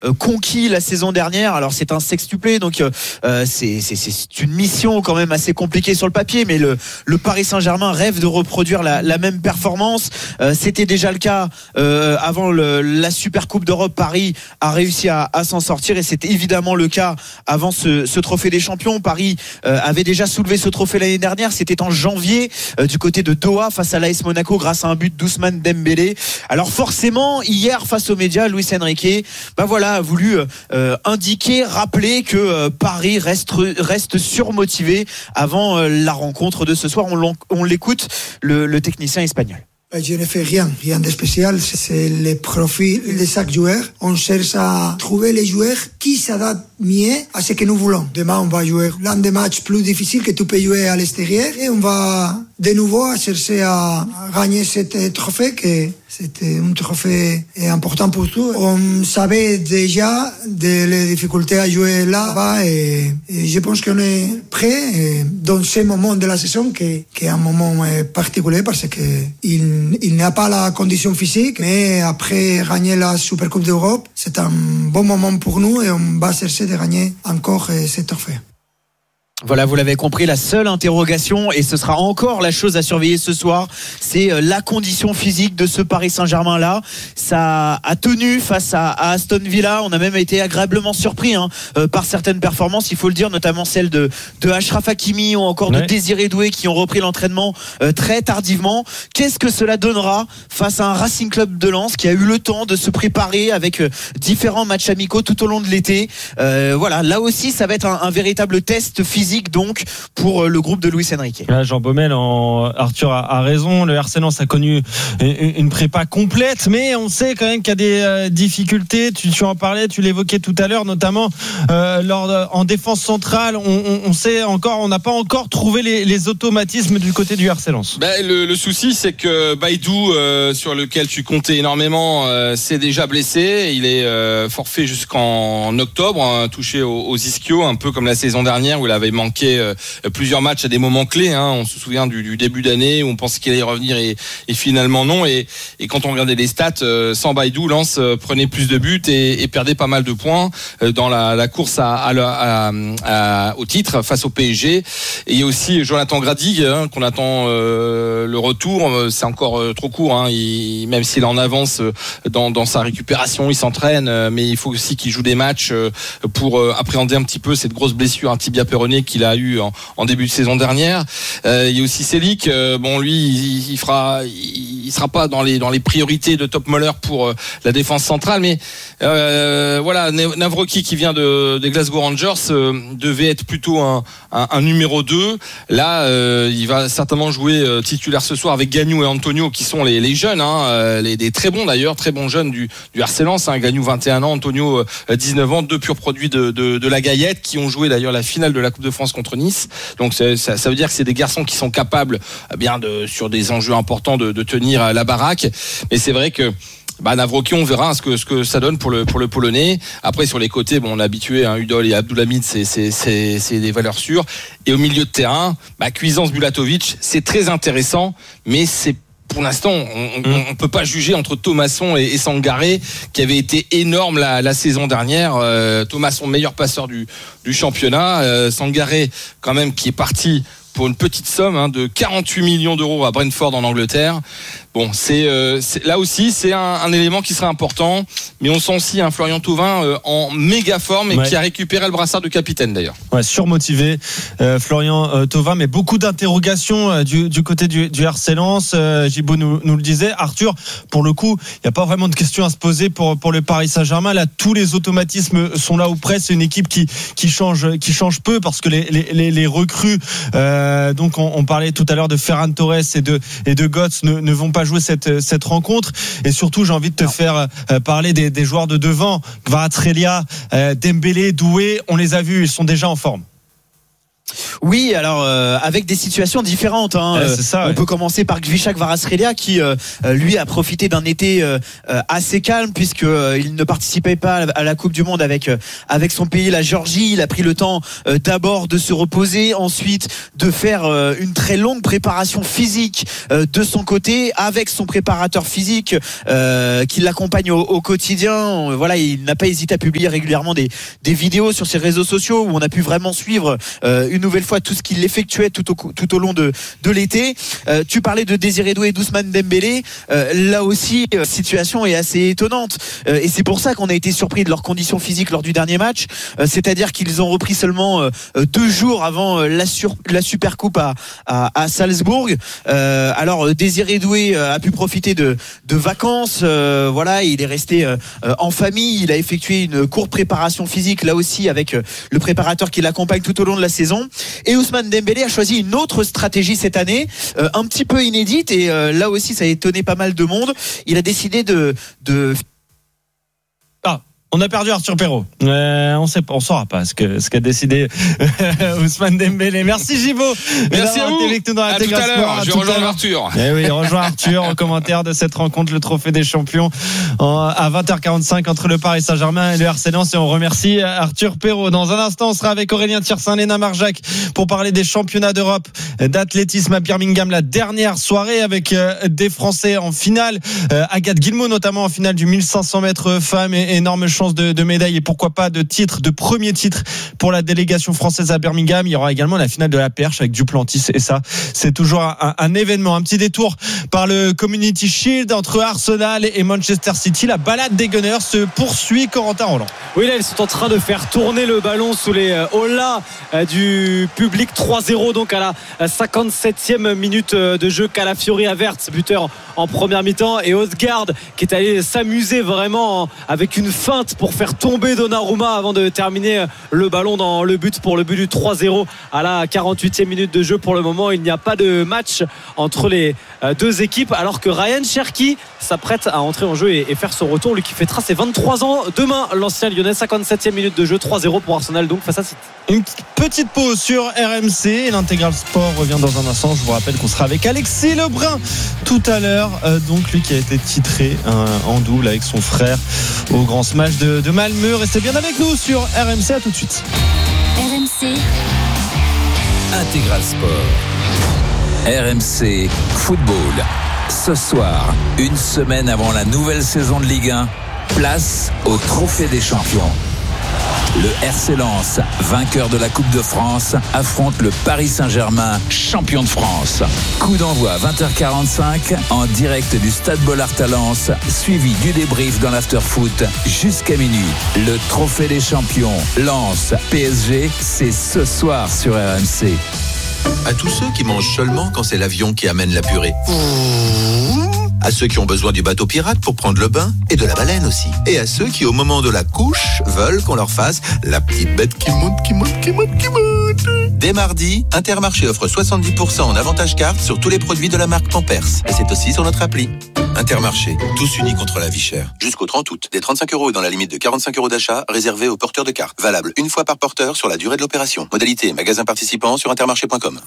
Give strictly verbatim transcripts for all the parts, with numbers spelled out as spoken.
conquis la saison dernière. Alors c'est un sextuplé, donc euh, c'est, c'est, c'est une mission quand même assez compliquée sur le papier, mais le, le Paris Saint-Germain rêve de reproduire la, la même performance. Euh, c'était déjà le cas euh, avant le, la Super Coupe d'Europe. Paris a réussi à, à s'en sortir, et c'était évidemment le cas avant ce, ce trophée des champions. Paris euh, avait déjà soulevé ce trophée l'année dernière, c'était en janvier euh, du côté de Doha face à l'A S Monaco grâce à un but d'Ousmane Dembélé. Alors forcément hier face aux médias, Luis Enrique bah voilà, a voulu euh, indiquer, rappeler que euh, Paris reste, reste surmotivé avant euh, la rencontre de ce soir. On, on l'écoute, le, le technicien espagnol. Je ne fais rien, rien de spécial. C'est le profil de chaque joueur. On cherche à trouver les joueurs qui s'adaptent mieux à ce que nous voulons. Demain, on va jouer l'un des matchs plus difficiles que tu peux jouer à l'extérieur, et on va de nouveau chercher à gagner ce trophée, que c'était un trophée important pour tout. On savait déjà de les difficultés à jouer là-bas, et, et je pense qu'on est prêt dans ce moment de la saison qui, qui est un moment particulier parce que il Il n'a pas la condition physique, mais après gagner la Super Coupe d'Europe, c'est un bon moment pour nous, et on va chercher de gagner encore ce trophée. Voilà, vous l'avez compris, la seule interrogation, et ce sera encore la chose à surveiller ce soir, c'est la condition physique de ce Paris Saint-Germain-là. Ça a tenu face à, à Aston Villa. On a même été agréablement surpris hein, euh, par certaines performances, il faut le dire, notamment celles de, de Achraf Hakimi ou encore ouais. de Désiré Doué, qui ont repris l'entraînement euh, très tardivement. Qu'est-ce que cela donnera face à un Racing Club de Lens qui a eu le temps de se préparer avec euh, différents matchs amicaux tout au long de l'été. euh, Voilà, là aussi ça va être un, un véritable test physique donc pour le groupe de Luis Enrique. Là, Jean Baumel, en... Arthur a, a raison. Le R C Lens a connu une, une prépa complète, mais on sait quand même qu'il y a des euh, difficultés. Tu, tu en parlais, tu l'évoquais tout à l'heure, notamment euh, lors de, en défense centrale. On, on, on sait encore, on n'a pas encore trouvé les, les automatismes du côté du R C Lens. Ben, le, le souci, c'est que Baïdou, euh, sur lequel tu comptais énormément, euh, s'est déjà blessé. Il est euh, forfait jusqu'en octobre, hein, touché aux, aux ischios, un peu comme la saison dernière où il avait manqué euh, plusieurs matchs à des moments clés. Hein. On se souvient du, du début d'année où on pensait qu'il allait revenir et, et finalement non. Et, et quand on regardait les stats, euh, sans Baïdou, Lens euh, prenait plus de buts et, et perdait pas mal de points euh, dans la, la course à, à, à, à, au titre face au P S G. Et il y a aussi Jonathan Grady hein, qu'on attend euh, le retour. C'est encore euh, trop court. Hein. Il, même s'il est en avance euh, dans, dans sa récupération, il s'entraîne, euh, mais il faut aussi qu'il joue des matchs euh, pour euh, appréhender un petit peu cette grosse blessure, un tibia péroné qu'il a eu en, en début de saison dernière. Euh, il y a aussi Selic. Euh, bon, lui, il, il fera, il, il sera pas dans les dans les priorités de Top Muller pour euh, la défense centrale, mais euh, voilà, Nawrocki qui vient de des Glasgow Rangers euh, devait être plutôt un, un, un numéro deux. Là, euh, il va certainement jouer euh, titulaire ce soir avec Gagnou et Antonio qui sont les, les jeunes, hein, euh, les des très bons d'ailleurs, très bons jeunes du du R C Lens. Hein, Gagnou vingt et un ans, Antonio euh, dix-neuf ans, deux purs produits de, de de la Gaillette qui ont joué d'ailleurs la finale de la Coupe de France contre Nice. Donc ça, ça, ça veut dire que c'est des garçons qui sont capables, bien de sur des enjeux importants de, de tenir la baraque. Mais c'est vrai que bah, Nawrocki, on verra ce que ce que ça donne pour le pour le Polonais. Après sur les côtés, bon, on est habitué, hein, Udol et Abdulhamid, c'est c'est c'est c'est des valeurs sûres. Et au milieu de terrain, bah, Cuisance, Bulatovic, c'est très intéressant, mais c'est pour l'instant, on ne mmh. peut pas juger entre Thomasson et, et Sangaré, qui avait été énorme la, la saison dernière. Euh, Thomasson, meilleur passeur du, du championnat. Euh, Sangaré, quand même, qui est parti pour une petite somme hein, de quarante-huit millions d'euros à Brentford en Angleterre. Bon, c'est, euh, c'est là aussi, c'est un, un élément qui serait important, mais on sent aussi un hein, Florian Thauvin euh, en méga forme et ouais. qui a récupéré le brassard de capitaine d'ailleurs. Ouais, surmotivé, euh, Florian euh, Thauvin, mais beaucoup d'interrogations euh, du, du côté du, du R C Lens. Euh, Gibaud nous, nous le disait. Arthur, pour le coup, il n'y a pas vraiment de questions à se poser pour pour le Paris Saint-Germain. Là, tous les automatismes sont là ou presque. C'est une équipe qui qui change qui change peu parce que les les les, les recrues. Euh, donc, on, on parlait tout à l'heure de Ferran Torres et de et de Götze ne, ne vont pas jouer cette cette rencontre. Et surtout, j'ai envie de te non. faire euh, parler des, des joueurs de devant, Kvaratskhelia, euh, Dembélé, Doué. On les a vus, ils sont déjà en forme. Oui, alors euh, avec des situations différentes. Hein. Ouais, c'est ça, On ouais. peut commencer par Gvichak Kvaratskhelia qui euh, lui a profité d'un été euh, assez calme puisque euh, il ne participait pas à la Coupe du Monde avec euh, avec son pays, la Géorgie. Il a pris le temps euh, d'abord de se reposer, ensuite de faire euh, une très longue préparation physique euh, de son côté avec son préparateur physique euh, qui l'accompagne au, au quotidien. Voilà, il n'a pas hésité à publier régulièrement des des vidéos sur ses réseaux sociaux où on a pu vraiment suivre euh, une nouvelle fois tout ce qu'il effectuait tout au tout au long de de l'été. Euh, tu parlais de Désiré Doué et d'Ousmane Dembélé. Euh, là aussi, la euh, situation est assez étonnante euh, et c'est pour ça qu'on a été surpris de leurs conditions physiques lors du dernier match. Euh, c'est-à-dire qu'ils ont repris seulement euh, deux jours avant euh, la, sur, la Super Coupe à, à, à Salzbourg. Euh, alors Désiré Doué euh, a pu profiter de, de vacances. Euh, voilà, il est resté euh, en famille. Il a effectué une courte préparation physique là aussi avec euh, le préparateur qui l'accompagne tout au long de la saison. Et Ousmane Dembélé a choisi une autre stratégie cette année, euh, un petit peu inédite et euh, là aussi ça a étonné pas mal de monde. Il a décidé de, de On a perdu Arthur Perrault. Euh, on sait pas, on saura pas ce que ce qu'a décidé Ousmane Dembélé. Merci Gibo. Merci à vous. Dans à tout à l'heure. Je rejoins Arthur. Eh oui, rejoins Arthur en commentaire de cette rencontre, le Trophée des Champions en, à vingt heures quarante-cinq entre le Paris Saint-Germain et le R C Lens. Et on remercie Arthur Perrault. Dans un instant, on sera avec Aurélien Thirsin, Léna Marjac pour parler des championnats d'Europe d'athlétisme à Birmingham, la dernière soirée avec des Français en finale. Agathe Guillemot notamment en finale du mille cinq cents mètres femmes et énorme chance De, de médailles et pourquoi pas de titre, de premier titre pour la délégation française à Birmingham. Il y aura également la finale de la perche avec Duplantis et ça, c'est toujours un, un événement. Un petit détour par le Community Shield entre Arsenal et Manchester City. La balade des Gunners se poursuit. Corentin Roland. Oui, là, ils sont en train de faire tourner le ballon sous les hollas du public. trois zéro donc à la cinquante-septième minute de jeu. Calafiori Havertz, buteur en première mi-temps, et Odegaard qui est allé s'amuser vraiment avec une feinte pour faire tomber Donnarumma avant de terminer le ballon dans le but pour le but du trois zéro à la quarante-huitième minute de jeu. Pour le moment, il n'y a pas de match entre les deux équipes alors que Ryan Cherki s'apprête à entrer en jeu et faire son retour, lui qui fêtera ses vingt-trois ans demain. L'ancien Lyonnais, cinquante-septième minute de jeu, trois zéro pour Arsenal donc face à City. Une petite pause sur R M C et l'Intégral Sport revient dans un instant. Je vous rappelle qu'on sera avec Alexis Lebrun tout à l'heure, euh, donc lui qui a été titré euh, en double avec son frère au Grand Smash de, de Malmö. Restez bien avec nous sur R M C, à tout de suite. R M C Intégral Sport. R M C Football. Ce soir, une semaine avant la nouvelle saison de Ligue un, place au Trophée des Champions. Le R C Lens, vainqueur de la Coupe de France, affronte le Paris Saint-Germain, champion de France. Coup d'envoi à vingt heures quarante-cinq en direct du Stade Bollard à Lens, suivi du débrief dans l'after-foot jusqu'à minuit. Le Trophée des Champions, Lens, P S G, c'est ce soir sur R M C. À tous ceux qui mangent seulement quand c'est l'avion qui amène la purée. À ceux qui ont besoin du bateau pirate pour prendre le bain et de la baleine aussi. Et à ceux qui, au moment de la couche, veulent qu'on leur fasse la petite bête qui monte, qui monte, qui monte, qui monte. Dès mardi, Intermarché offre soixante-dix pour cent en avantage carte sur tous les produits de la marque Pampers. Et c'est aussi sur notre appli. Intermarché, tous unis contre la vie chère. Jusqu'au trente août, des trente-cinq euros dans la limite de quarante-cinq euros d'achat réservés aux porteurs de carte. Valable une fois par porteur sur la durée de l'opération. Modalité magasin participant sur intermarché point com.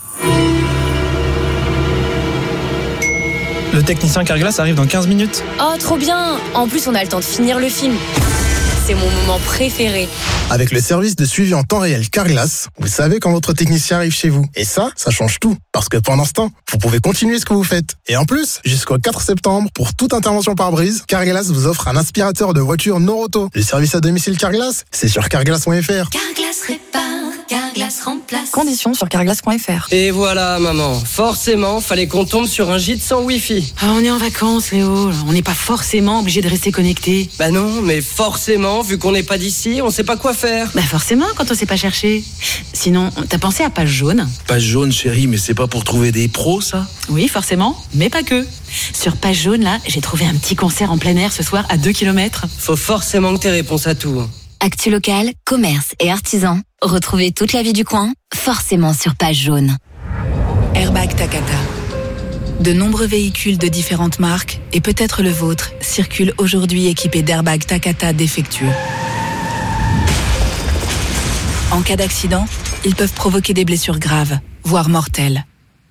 Le technicien Carglass arrive dans quinze minutes. Oh, trop bien! En plus, on a le temps de finir le film. C'est mon moment préféré. Avec le service de suivi en temps réel Carglass, vous savez quand votre technicien arrive chez vous. Et ça, ça change tout. Parce que pendant ce temps, vous pouvez continuer ce que vous faiite. Et en plus, jusqu'au quatre septembre, pour toute intervention par brise, Carglass vous offre un aspirateur de voiture Noroto. Le service à domicile Carglass, c'est sur carglass point f r. Carglass répare, Carglass remplace. Conditions sur carglass point f r. Et voilà, maman. Forcément, fallait qu'on tombe sur un gîte sans Wi-Fi. Ah, on est en vacances, Léo. On n'est pas forcément obligé de rester connecté. Bah non, mais forcément, vu qu'on n'est pas d'ici, on sait pas quoi faire. Bah forcément, quand on sait pas chercher. Sinon, t'as pensé à Page Jaune? Page Jaune, chérie, mais c'est pas pour trouver des pros, ça? Oui, forcément, mais pas que. Sur Page Jaune, là, j'ai trouvé un petit concert en plein air ce soir à deux kilomètres. Faut forcément que t'aies réponse à tout. Actu local, commerce et artisans. Retrouvez toute la vie du coin, forcément sur Page Jaune. Airbag Takata. De nombreux véhicules de différentes marques, et peut-être le vôtre, circulent aujourd'hui équipés d'airbags Takata défectueux. En cas d'accident, ils peuvent provoquer des blessures graves, voire mortelles.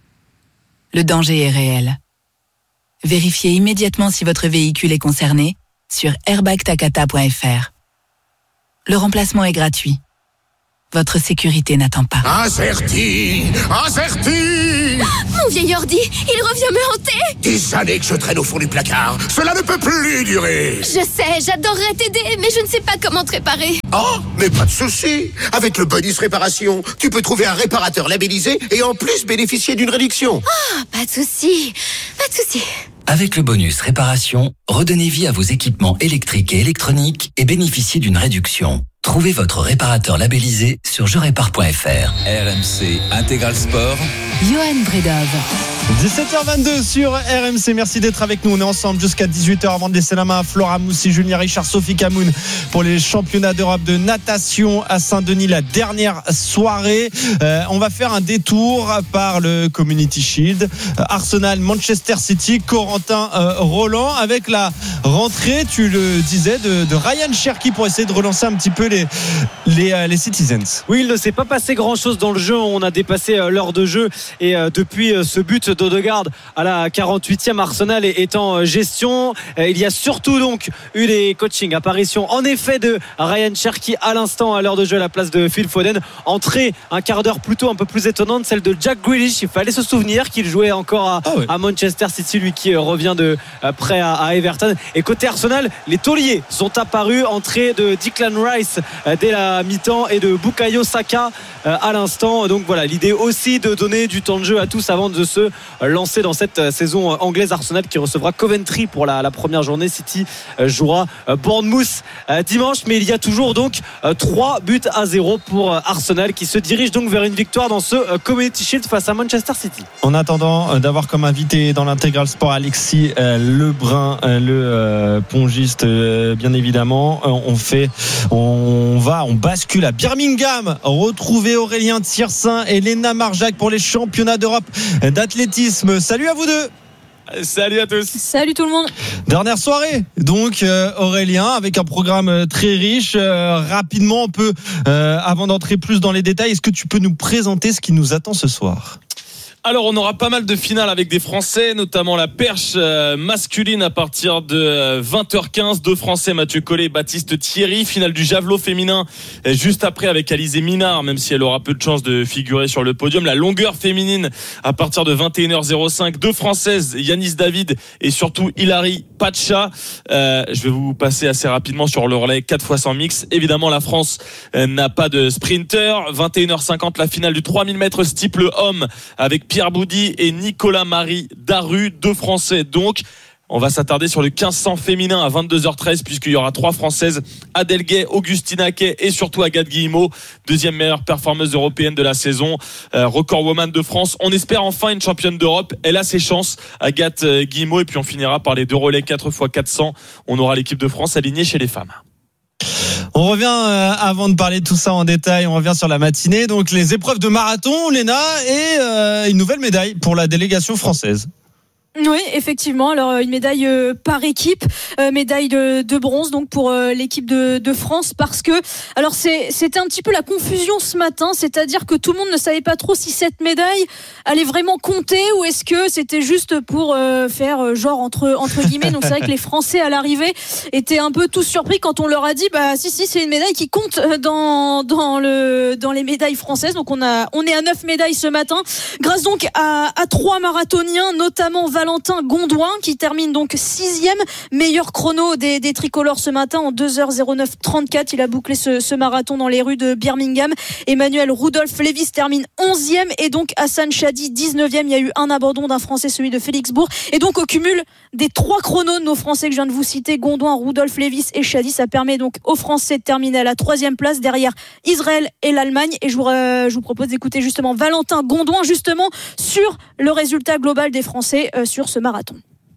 Le danger est réel. Vérifiez immédiatement si votre véhicule est concerné sur airbag takata point f r. Le remplacement est gratuit. Votre sécurité n'attend pas. Incerti, incerti. Mon vieil ordi, il revient me hanter. Des années que je traîne au fond du placard. Cela ne peut plus durer. Je sais, j'adorerais t'aider, mais je ne sais pas comment te réparer. Oh, mais pas de souci. Avec le bonus réparation, tu peux trouver un réparateur labellisé et en plus bénéficier d'une réduction. Ah, oh, pas de souci, pas de souci. Avec le bonus réparation, redonnez vie à vos équipements électriques et électroniques et bénéficiez d'une réduction. Trouvez votre réparateur labellisé sur je répare point f r. R M C Intégral Sport. Johan Bredov. dix-sept heures vingt-deux sur R M C. Merci d'être avec nous. On est ensemble jusqu'à dix-huit heures avant de laisser la main à Flora Moussi, Julien Richard, Sophie Camoun pour les championnats d'Europe de natation à Saint-Denis, la dernière soirée. Euh, on va faire un détour par le Community Shield. Euh, Arsenal, Manchester City, Corentin euh, Roland avec la rentrée, tu le disais, de, de Ryan Cherki pour essayer de relancer un petit peu les, les, euh, les Citizens. Oui, il ne s'est pas passé grand-chose dans le jeu. On a dépassé euh, l'heure de jeu et euh, depuis euh, ce but d'Odegaard à la quarante-huitième, Arsenal est en gestion. Il y a surtout donc eu des coachings, apparition en effet de Ryan Cherki à l'instant à l'heure de jeu à la place de Phil Foden. Entrée un quart d'heure plutôt un peu plus étonnante, celle de Jack Grealish. Il fallait se souvenir qu'il jouait encore à, ah oui. à Manchester City, lui qui revient de près à, à Everton. Et côté Arsenal, les tauliers sont apparus. Entrée de Declan Rice dès la mi-temps et de Bukayo Saka à l'instant. Donc voilà, l'idée aussi de donner du temps de jeu à tous avant de se lancer dans cette saison anglaise. Arsenal qui recevra Coventry pour la, la première journée. City jouera Bournemouth dimanche, mais il y a toujours donc trois buts à zéro pour Arsenal qui se dirige donc vers une victoire dans ce Community Shield face à Manchester City. En attendant d'avoir comme invité dans l'Intégral Sport Alexis Lebrun, le pongiste bien évidemment, on fait on va on bascule à Birmingham retrouver Aurélien Tiersin et Léna Marjac pour les championnats d'Europe d'athlétisme. Salut à vous deux. Salut à tous. Salut tout le monde. Dernière soirée donc euh, Aurélien avec un programme très riche. Euh, rapidement on peut euh, avant d'entrer plus dans les détails, est-ce que tu peux nous présenter ce qui nous attend ce soir? Alors on aura pas mal de finales avec des Français, notamment la perche masculine à partir de vingt heures quinze. Deux Français, Mathieu Collet et Baptiste Thierry. Finale du javelot féminin juste après avec Alizé Minard, même si elle aura peu de chance de figurer sur le podium. La longueur féminine à partir de vingt et une heures cinq. Deux Françaises, Yanis David et surtout Hilary Pacha. Euh, je vais vous passer assez rapidement sur le relais quatre fois cent mix. Évidemment la France n'a pas de sprinter. vingt et une heures cinquante la finale du trois mille mètres steeple homme avec Pierre Boudy et Nicolas-Marie Daru, deux Français donc. On va s'attarder sur le quinze cents féminin à vingt-deux heures treize puisqu'il y aura trois Françaises, Adèle Gay, Augustina Kay et surtout Agathe Guillemot, deuxième meilleure performeuse européenne de la saison, euh, record woman de France. On espère enfin une championne d'Europe. Elle a ses chances, Agathe Guillemot, et puis on finira par les deux relais quatre fois quatre cents. On aura l'équipe de France alignée chez les femmes. On revient euh, avant de parler de tout ça en détail, on revient sur la matinée. Donc les épreuves de marathon, Léna, et euh, une nouvelle médaille pour la délégation française. Oui, effectivement. Alors une médaille euh, par équipe, euh, médaille de, de bronze donc pour euh, l'équipe de, de France, parce que alors c'est c'était un petit peu la confusion ce matin, c'est-à-dire que tout le monde ne savait pas trop si cette médaille allait vraiment compter ou est-ce que c'était juste pour euh, faire euh, genre entre entre guillemets. Donc c'est vrai que les Français à l'arrivée étaient un peu tous surpris quand on leur a dit bah si si c'est une médaille qui compte dans dans le dans les médailles françaises. Donc on a on est à neuf médailles ce matin grâce donc à à trois marathoniens, notamment Valentin Gondouin qui termine donc sixième, meilleur chrono des, des tricolores ce matin en deux heures zéro neuf trente-quatre. Il a bouclé ce, ce marathon dans les rues de Birmingham. Emmanuel Rudolph Lévis termine onzième et donc Hassan Chadi dix-neuvième. Il y a eu un abandon d'un Français, celui de Félixbourg. Et donc au cumul des trois chronos de nos Français que je viens de vous citer, Gondouin, Rudolph Lévis et Chadi, ça permet donc aux Français de terminer à la troisième place derrière Israël et l'Allemagne. Et je vous, euh, je vous propose d'écouter justement Valentin Gondouin justement sur le résultat global des Français euh, sur ce marathon.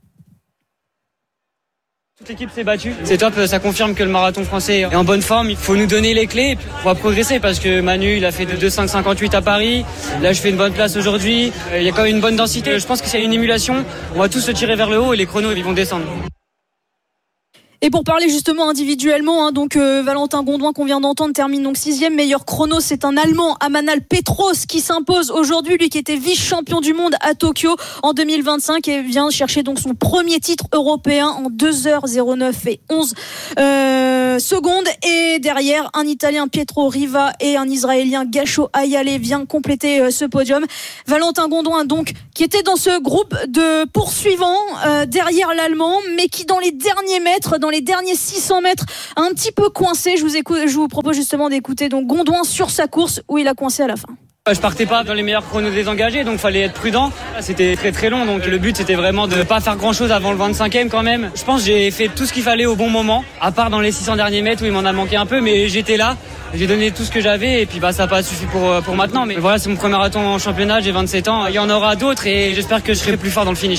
Toute l'équipe s'est battue, c'est top, ça confirme que le marathon français est en bonne forme. Il faut nous donner les clés et puis on va progresser parce que Manu il a fait de deux cinq cinquante-huit à Paris, là je fais une bonne place aujourd'hui, il y a quand même une bonne densité, je pense que c'est une émulation, on va tous se tirer vers le haut et les chronos ils vont descendre. Et pour parler justement individuellement, hein, donc euh, Valentin Gondouin qu'on vient d'entendre termine donc sixième. Meilleur chrono, c'est un Allemand, Amanal Petros, qui s'impose aujourd'hui, lui qui était vice-champion du monde à Tokyo en deux mille vingt-cinq et vient chercher donc son premier titre européen en deux heures zéro neuf et onze euh, secondes. Et derrière, un Italien Pietro Riva et un Israélien Gasho Ayale vient compléter euh, ce podium. Valentin Gondouin donc qui était dans ce groupe de poursuivants euh, derrière l'Allemand, mais qui dans les derniers mètres, dans les derniers six cents mètres, a un petit peu coincé. Je vous, écoute, je vous propose justement d'écouter donc Gondouin sur sa course où il a coincé à la fin. Je partais pas dans les meilleurs chronos désengagés, donc fallait être prudent. C'était très très long, donc le but c'était vraiment de pas faire grand chose avant le vingt-cinquième quand même. Je pense que j'ai fait tout ce qu'il fallait au bon moment, à part dans les six cents derniers mètres où il m'en a manqué un peu, mais j'étais là, j'ai donné tout ce que j'avais et puis bah ça n'a pas suffi pour, pour maintenant. Mais voilà, c'est mon premier marathon en championnat, j'ai vingt-sept ans, il y en aura d'autres et j'espère que je serai plus fort dans le finish.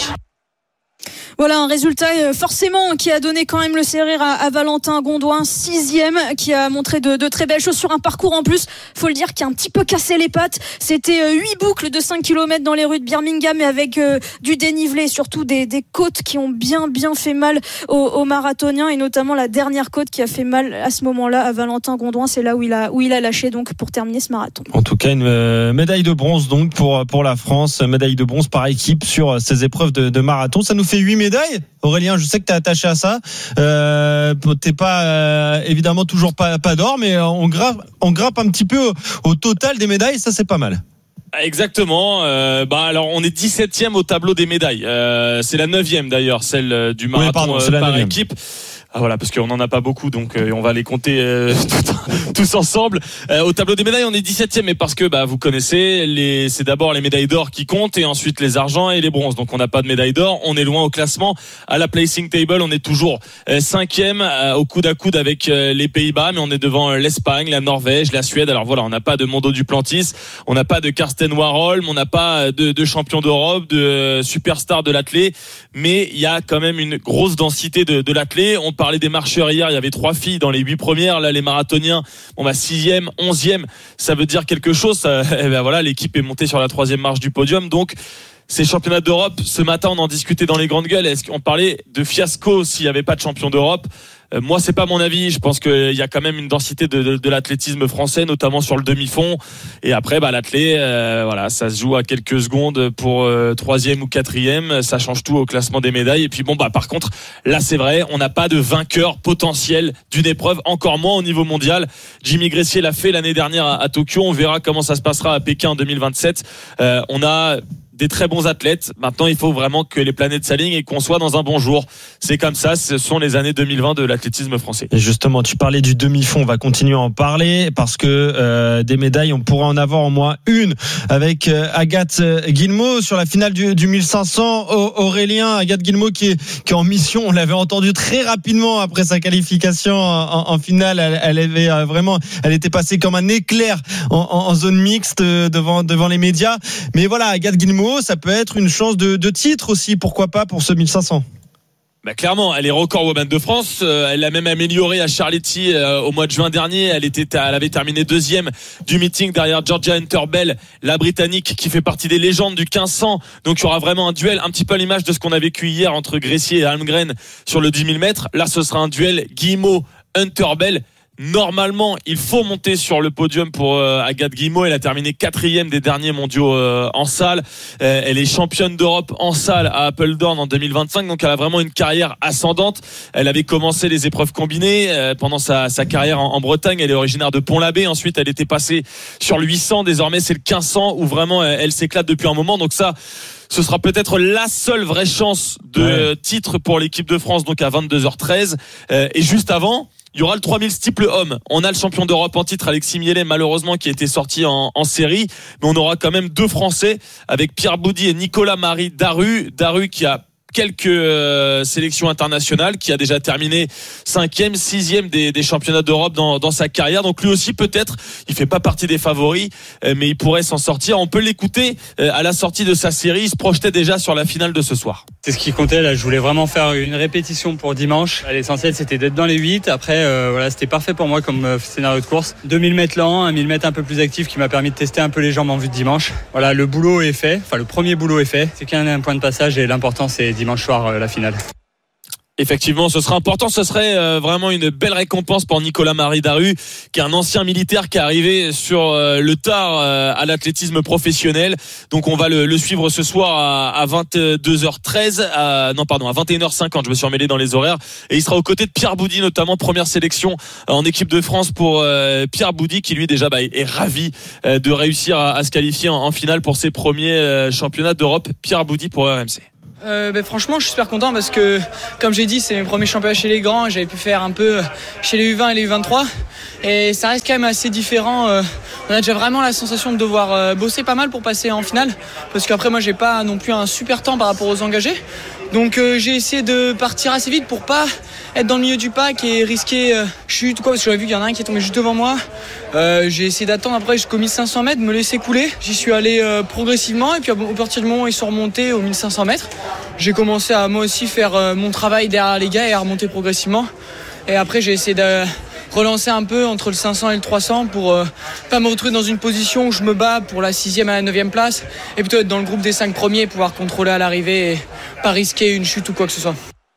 Voilà un résultat euh, forcément qui a donné quand même le sourire à, à Valentin Gondouin, sixième, qui a montré de, de très belles choses sur un parcours en plus, faut le dire, qui a un petit peu cassé les pattes. C'était euh, huit boucles de cinq kilomètres dans les rues de Birmingham, mais avec euh, du dénivelé et surtout des, des côtes qui ont bien bien fait mal aux, aux marathoniens, et notamment la dernière côte qui a fait mal à ce moment-là à Valentin Gondouin. C'est là où il a où il a lâché donc pour terminer ce marathon. En tout cas, une euh, médaille de bronze donc pour pour la France, médaille de bronze par équipe sur ces épreuves de, de marathon. Ça nous fait huit médailles. Aurélien, je sais que tu es attaché à ça. Euh, t'es pas euh, évidemment toujours pas pas d'or, mais on grappe on grappe un petit peu au, au total des médailles. Ça, c'est pas mal. Exactement. Euh, bah alors on est dix-septième au tableau des médailles. Euh, c'est la neuvième d'ailleurs, celle du marathon oui, pardon, euh, par neuvième. Équipe. Ah voilà, parce qu'on en a pas beaucoup, donc euh, on va les compter euh, tout, tous ensemble. Euh, au tableau des médailles, on est dix-septième, mais parce que bah vous connaissez, les, c'est d'abord les médailles d'or qui comptent, et ensuite les argents et les bronzes. Donc on n'a pas de médaille d'or, on est loin au classement. À la placing table, on est toujours euh, cinquième, euh, au coude à coude avec euh, les Pays-Bas, mais on est devant euh, l'Espagne, la Norvège, la Suède. Alors voilà, on n'a pas de Mondo Duplantis, on n'a pas de Karsten Warholm, on n'a pas de, de champion d'Europe, de euh, superstar de l'athlé, mais il y a quand même une grosse densité de, de l'athlé. On parlait des marcheurs hier, il y avait trois filles dans les huit premières. Là, les marathoniens, on va sixième, onzième. Ça veut dire quelque chose. Ça, et ben voilà, l'équipe est montée sur la troisième marche du podium. Donc, ces championnats d'Europe, ce matin, on en discutait dans les grandes gueules. Est-ce qu'on parlait de fiasco s'il n'y avait pas de champion d'Europe? Euh, moi, c'est pas mon avis. Je pense qu'il y a quand même une densité de, de, de l'athlétisme français, notamment sur le demi-fond. Et après, bah, l'athlé, euh, voilà, ça se joue à quelques secondes pour euh, troisième ou quatrième. Ça change tout au classement des médailles. Et puis bon, bah, par contre, là, c'est vrai, on n'a pas de vainqueur potentiel d'une épreuve, encore moins au niveau mondial. Jimmy Gressier l'a fait l'année dernière à, à Tokyo. On verra comment ça se passera à Pékin en deux mille vingt-sept. Euh, on a des très bons athlètes. Maintenant, il faut vraiment que les planètes s'alignent et qu'on soit dans un bon jour. C'est comme ça, ce sont les années deux mille vingt de l'athlétisme français. Et justement, tu parlais du demi-fond, on va continuer à en parler parce que euh, des médailles, on pourrait en avoir au moins une avec euh, Agathe Guillemot sur la finale du, du mille cinq cents. Aurélien, Agathe Guillemot qui est, qui est en mission, on l'avait entendu très rapidement après sa qualification en, en finale. Elle, elle avait vraiment, elle était passée comme un éclair en, en, en zone mixte devant, devant les médias. Mais voilà, Agathe Guillemot, ça peut être une chance de, de titre aussi, pourquoi pas pour ce mille cinq cents. Bah clairement, elle est record woman de France. Euh, elle l'a même amélioré à Charletti euh, au mois de juin dernier. Elle était, elle avait terminé deuxième du meeting derrière Georgia Hunter-Bell, la Britannique qui fait partie des légendes du quinze cents. Donc il y aura vraiment un duel, un petit peu à l'image de ce qu'on a vécu hier entre Gressier et Almgren sur le dix mille mètres. Là, ce sera un duel Guillemot Hunter-Bell. Normalement, il faut monter sur le podium pour euh, Agathe Guillemot. Elle a terminé quatrième des derniers mondiaux euh, en salle. Euh, elle est championne d'Europe en salle à Apeldoorn en deux mille vingt-cinq. Donc, elle a vraiment une carrière ascendante. Elle avait commencé les épreuves combinées euh, pendant sa, sa carrière en, en Bretagne. Elle est originaire de Pont-l'Abbé. Ensuite, elle était passée sur le huit cents. Désormais, c'est le quinze cents où vraiment elle, elle s'éclate depuis un moment. Donc ça, ce sera peut-être la seule vraie chance de ouais. titre pour l'équipe de France. Donc à vingt-deux heures treize. Euh, et juste avant, il y aura le trois mille steeple homme. On a le champion d'Europe en titre, Alexis Mielet, malheureusement, qui a été sorti en, en série. Mais on aura quand même deux Français avec Pierre Boudy et Nicolas-Marie Daru. Daru qui a quelques euh, sélections internationales, qui a déjà terminé cinquième, sixième des, des championnats d'Europe dans, dans sa carrière. Donc lui aussi, peut-être, il fait pas partie des favoris, euh, mais il pourrait s'en sortir. On peut l'écouter euh, à la sortie de sa série. Il se projetait déjà sur la finale de ce soir. C'est ce qui comptait. Là, je voulais vraiment faire une répétition pour dimanche. L'essentiel, c'était d'être dans les huit. Après, euh, voilà, c'était parfait pour moi comme euh, scénario de course. deux mille mètres lent, un mille mètres un peu plus actif qui m'a permis de tester un peu les jambes en vue de dimanche. Voilà, le boulot est fait. Enfin, le premier boulot est fait. C'est qu'il y a un point de passage et l'important, c'est dimanche soir, euh, la finale. Effectivement, ce serait important. Ce serait euh, vraiment une belle récompense pour Nicolas-Marie Daru, qui est un ancien militaire qui est arrivé sur euh, le tard euh, à l'athlétisme professionnel. Donc, on va le, le suivre ce soir à, à vingt-deux heures treize. À, non, pardon, à vingt et une heures cinquante. Je me suis emmêlé dans les horaires. Et il sera aux côtés de Pierre Boudy, notamment première sélection en équipe de France pour euh, Pierre Boudy, qui lui déjà bah, est ravi euh, de réussir à, à se qualifier en, en finale pour ses premiers euh, championnats d'Europe. Pierre Boudy pour R M C. Euh, ben, franchement, je suis super content parce que, comme j'ai dit, c'est mes premiers championnats chez les grands. J'avais pu faire un peu chez les U vingt et les U vingt-trois, et ça reste quand même assez différent. Euh, on a déjà vraiment la sensation de devoir euh, bosser pas mal pour passer en finale, parce qu'après moi, j'ai pas non plus un super temps par rapport aux engagés. Donc euh, j'ai essayé de partir assez vite pour pas être dans le milieu du pack et risquer euh, chute ou quoi, parce que j'avais vu qu'il y en a un qui est tombé juste devant moi. Euh, j'ai essayé d'attendre après jusqu'aux mille cinq cents mètres, me laisser couler. J'y suis allé euh, progressivement, et puis à partir du moment où ils sont remontés aux mille cinq cents mètres, j'ai commencé à moi aussi faire euh, mon travail derrière les gars et à remonter progressivement. Et après j'ai essayé de relancer un peu entre le cinq cents et le trois cents pour euh, pas me retrouver dans une position où je me bats pour la sixième à la neuvième place, et plutôt être dans le groupe des cinq premiers et pouvoir contrôler à l'arrivée et pas risquer une chute ou quoi que ce soit.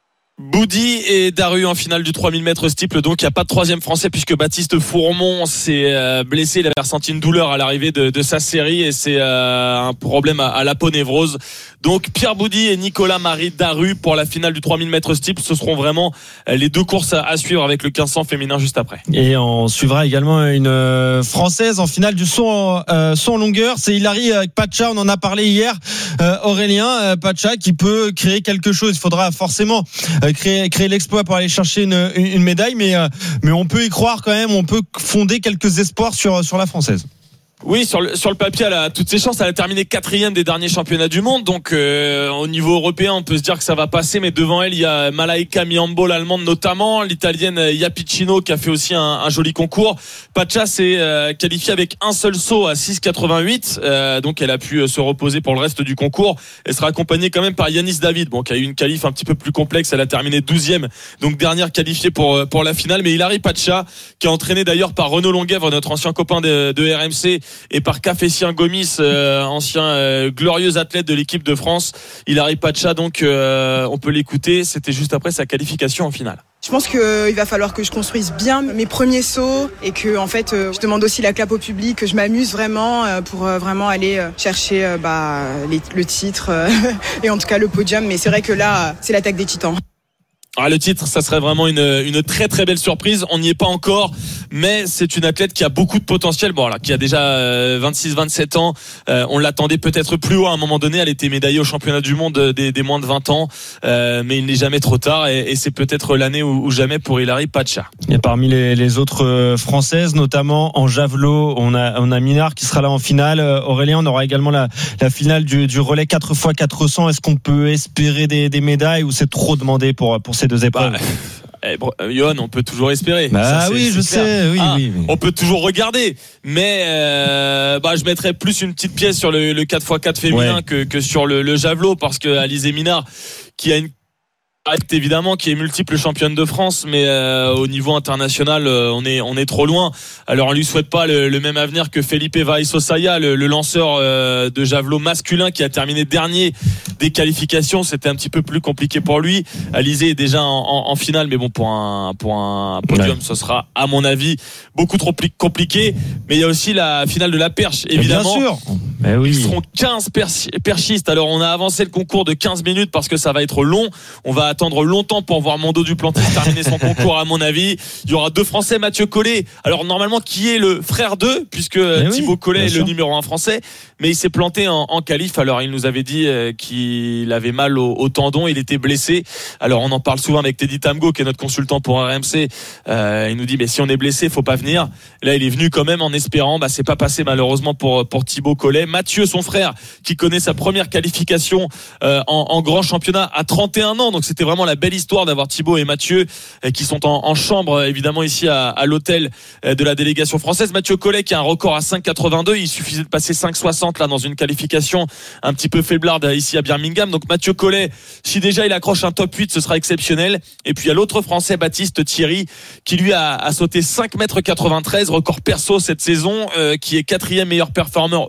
Boudy et Daru en finale du trois mille mètres steeple. Donc il n'y a pas de troisième français puisque Baptiste Fourmont s'est euh, blessé. Il avait ressenti une douleur à l'arrivée de, de sa série, et c'est euh, un problème à, à l'aponévrose. Donc Pierre Boudy et Nicolas-Marie Daru pour la finale du trois mille mètres steeple. Ce seront vraiment les deux courses à, à suivre, avec le quinze cents féminin juste après. Et on suivra également une euh, française en finale du saut euh, en longueur. C'est Hilary Pacha, on en a parlé hier. Euh, Aurélien euh, Pacha qui peut créer quelque chose. Il faudra forcément euh, créer, créer l'exploit pour aller chercher une, une, une médaille, mais, euh, mais on peut y croire quand même. On peut fonder quelques espoirs sur, sur la française. Oui, sur le, sur le papier, elle a toutes ses chances. Elle a terminé quatrième des derniers championnats du monde. Donc, euh, au niveau européen, on peut se dire que ça va passer. Mais devant elle, il y a Malaika Miambo, l'allemande notamment, l'italienne Iapicino qui a fait aussi un, un joli concours. Pacha s'est euh, qualifiée avec un seul saut à six quatre-vingt-huit. Euh, donc, elle a pu se reposer pour le reste du concours. Elle sera accompagnée quand même par Yanis David, bon, qui a eu une qualif un petit peu plus complexe. Elle a terminé douzième, donc dernière qualifiée pour pour la finale. Mais Hilary Pacha, qui est entraînée d'ailleurs par Renaud Longuèvre, notre ancien copain de, de R M C, et par Cafécien Gomis, euh, ancien euh, glorieux athlète de l'équipe de France. Hilary Pacha, donc euh, on peut l'écouter, c'était juste après sa qualification en finale. Je pense qu'il va falloir que je construise bien mes premiers sauts, et que en fait je demande aussi la clap au public, que je m'amuse vraiment pour vraiment aller chercher bah, les, le titre et en tout cas le podium. Mais c'est vrai que là c'est l'attaque des titans. Ah, le titre, ça serait vraiment une, une très très belle surprise. On n'y est pas encore, mais c'est une athlète qui a beaucoup de potentiel. Bon, là, qui a déjà euh, vingt-six vingt-sept ans. Euh, on l'attendait peut-être plus haut à un moment donné. Elle était médaillée au championnat du monde des, des moins de vingt ans, euh, mais il n'est jamais trop tard, et, et c'est peut-être l'année ou, ou jamais pour Hilary Pacha. Et parmi les, les autres françaises, notamment en javelot, on a on a Minard qui sera là en finale. Aurélien, on aura également la, la finale du, du relais quatre fois quatre cents. Est-ce qu'on peut espérer des, des médailles, ou c'est trop demandé pour pour ces deux épreuves? Bah, eh, Johan, on peut toujours espérer. Bah ça, oui, je clair. sais. Oui, ah, oui, oui. On peut toujours regarder, mais euh, bah, je mettrais plus une petite pièce sur le, le quatre fois quatre féminin ouais. que, que sur le, le javelot, parce que Alizé Minard, qui a une évidemment qui est multiple championne de France, mais euh, au niveau international euh, on est on est trop loin. Alors on lui souhaite pas le, le même avenir que Felipe Vaisosaya, le, le lanceur euh, de javelot masculin qui a terminé dernier des qualifications. C'était un petit peu plus compliqué pour lui. Alizé est déjà en, en, en finale, mais bon, pour un pour un podium, ouais. ce sera à mon avis beaucoup trop compliqué. Mais il y a aussi la finale de la perche, évidemment. Bien sûr. Mais oui. Ils seront quinze perchistes. Alors on a avancé le concours de quinze minutes parce que ça va être long. On va attendre longtemps pour voir Mondo Duplantis terminer son concours, à mon avis. Il y aura deux Français, Mathieu Collet. Alors normalement, qui est le frère d'eux, puisque mais Thibaut oui, Collet est sûr. le numéro un français, mais il s'est planté en, en qualif. Alors il nous avait dit euh, qu'il avait mal au, au tendon, il était blessé. Alors on en parle souvent avec Teddy Tamgo, qui est notre consultant pour R M C. Euh, il nous dit mais si on est blessé, faut pas venir. Là il est venu quand même en espérant. Bah c'est pas passé malheureusement pour pour Thibaut Collet. Mathieu, son frère, qui connaît sa première qualification euh, en, en grand championnat à trente et un ans. Donc c'était vraiment la belle histoire d'avoir Thibaut et Mathieu euh, qui sont en, en chambre évidemment ici à, à l'hôtel euh, de la délégation française. Mathieu Collet qui a un record à cinq quatre-vingt-deux. Il suffisait de passer cinq soixante là dans une qualification un petit peu faiblarde ici à Birmingham. Donc Mathieu Collet, si déjà il accroche un top huit, ce sera exceptionnel. Et puis il y a l'autre Français, Baptiste Thierry, qui lui a, a sauté cinq mètres quatre-vingt-treize, record perso cette saison, euh, qui est quatrième meilleur performeur européen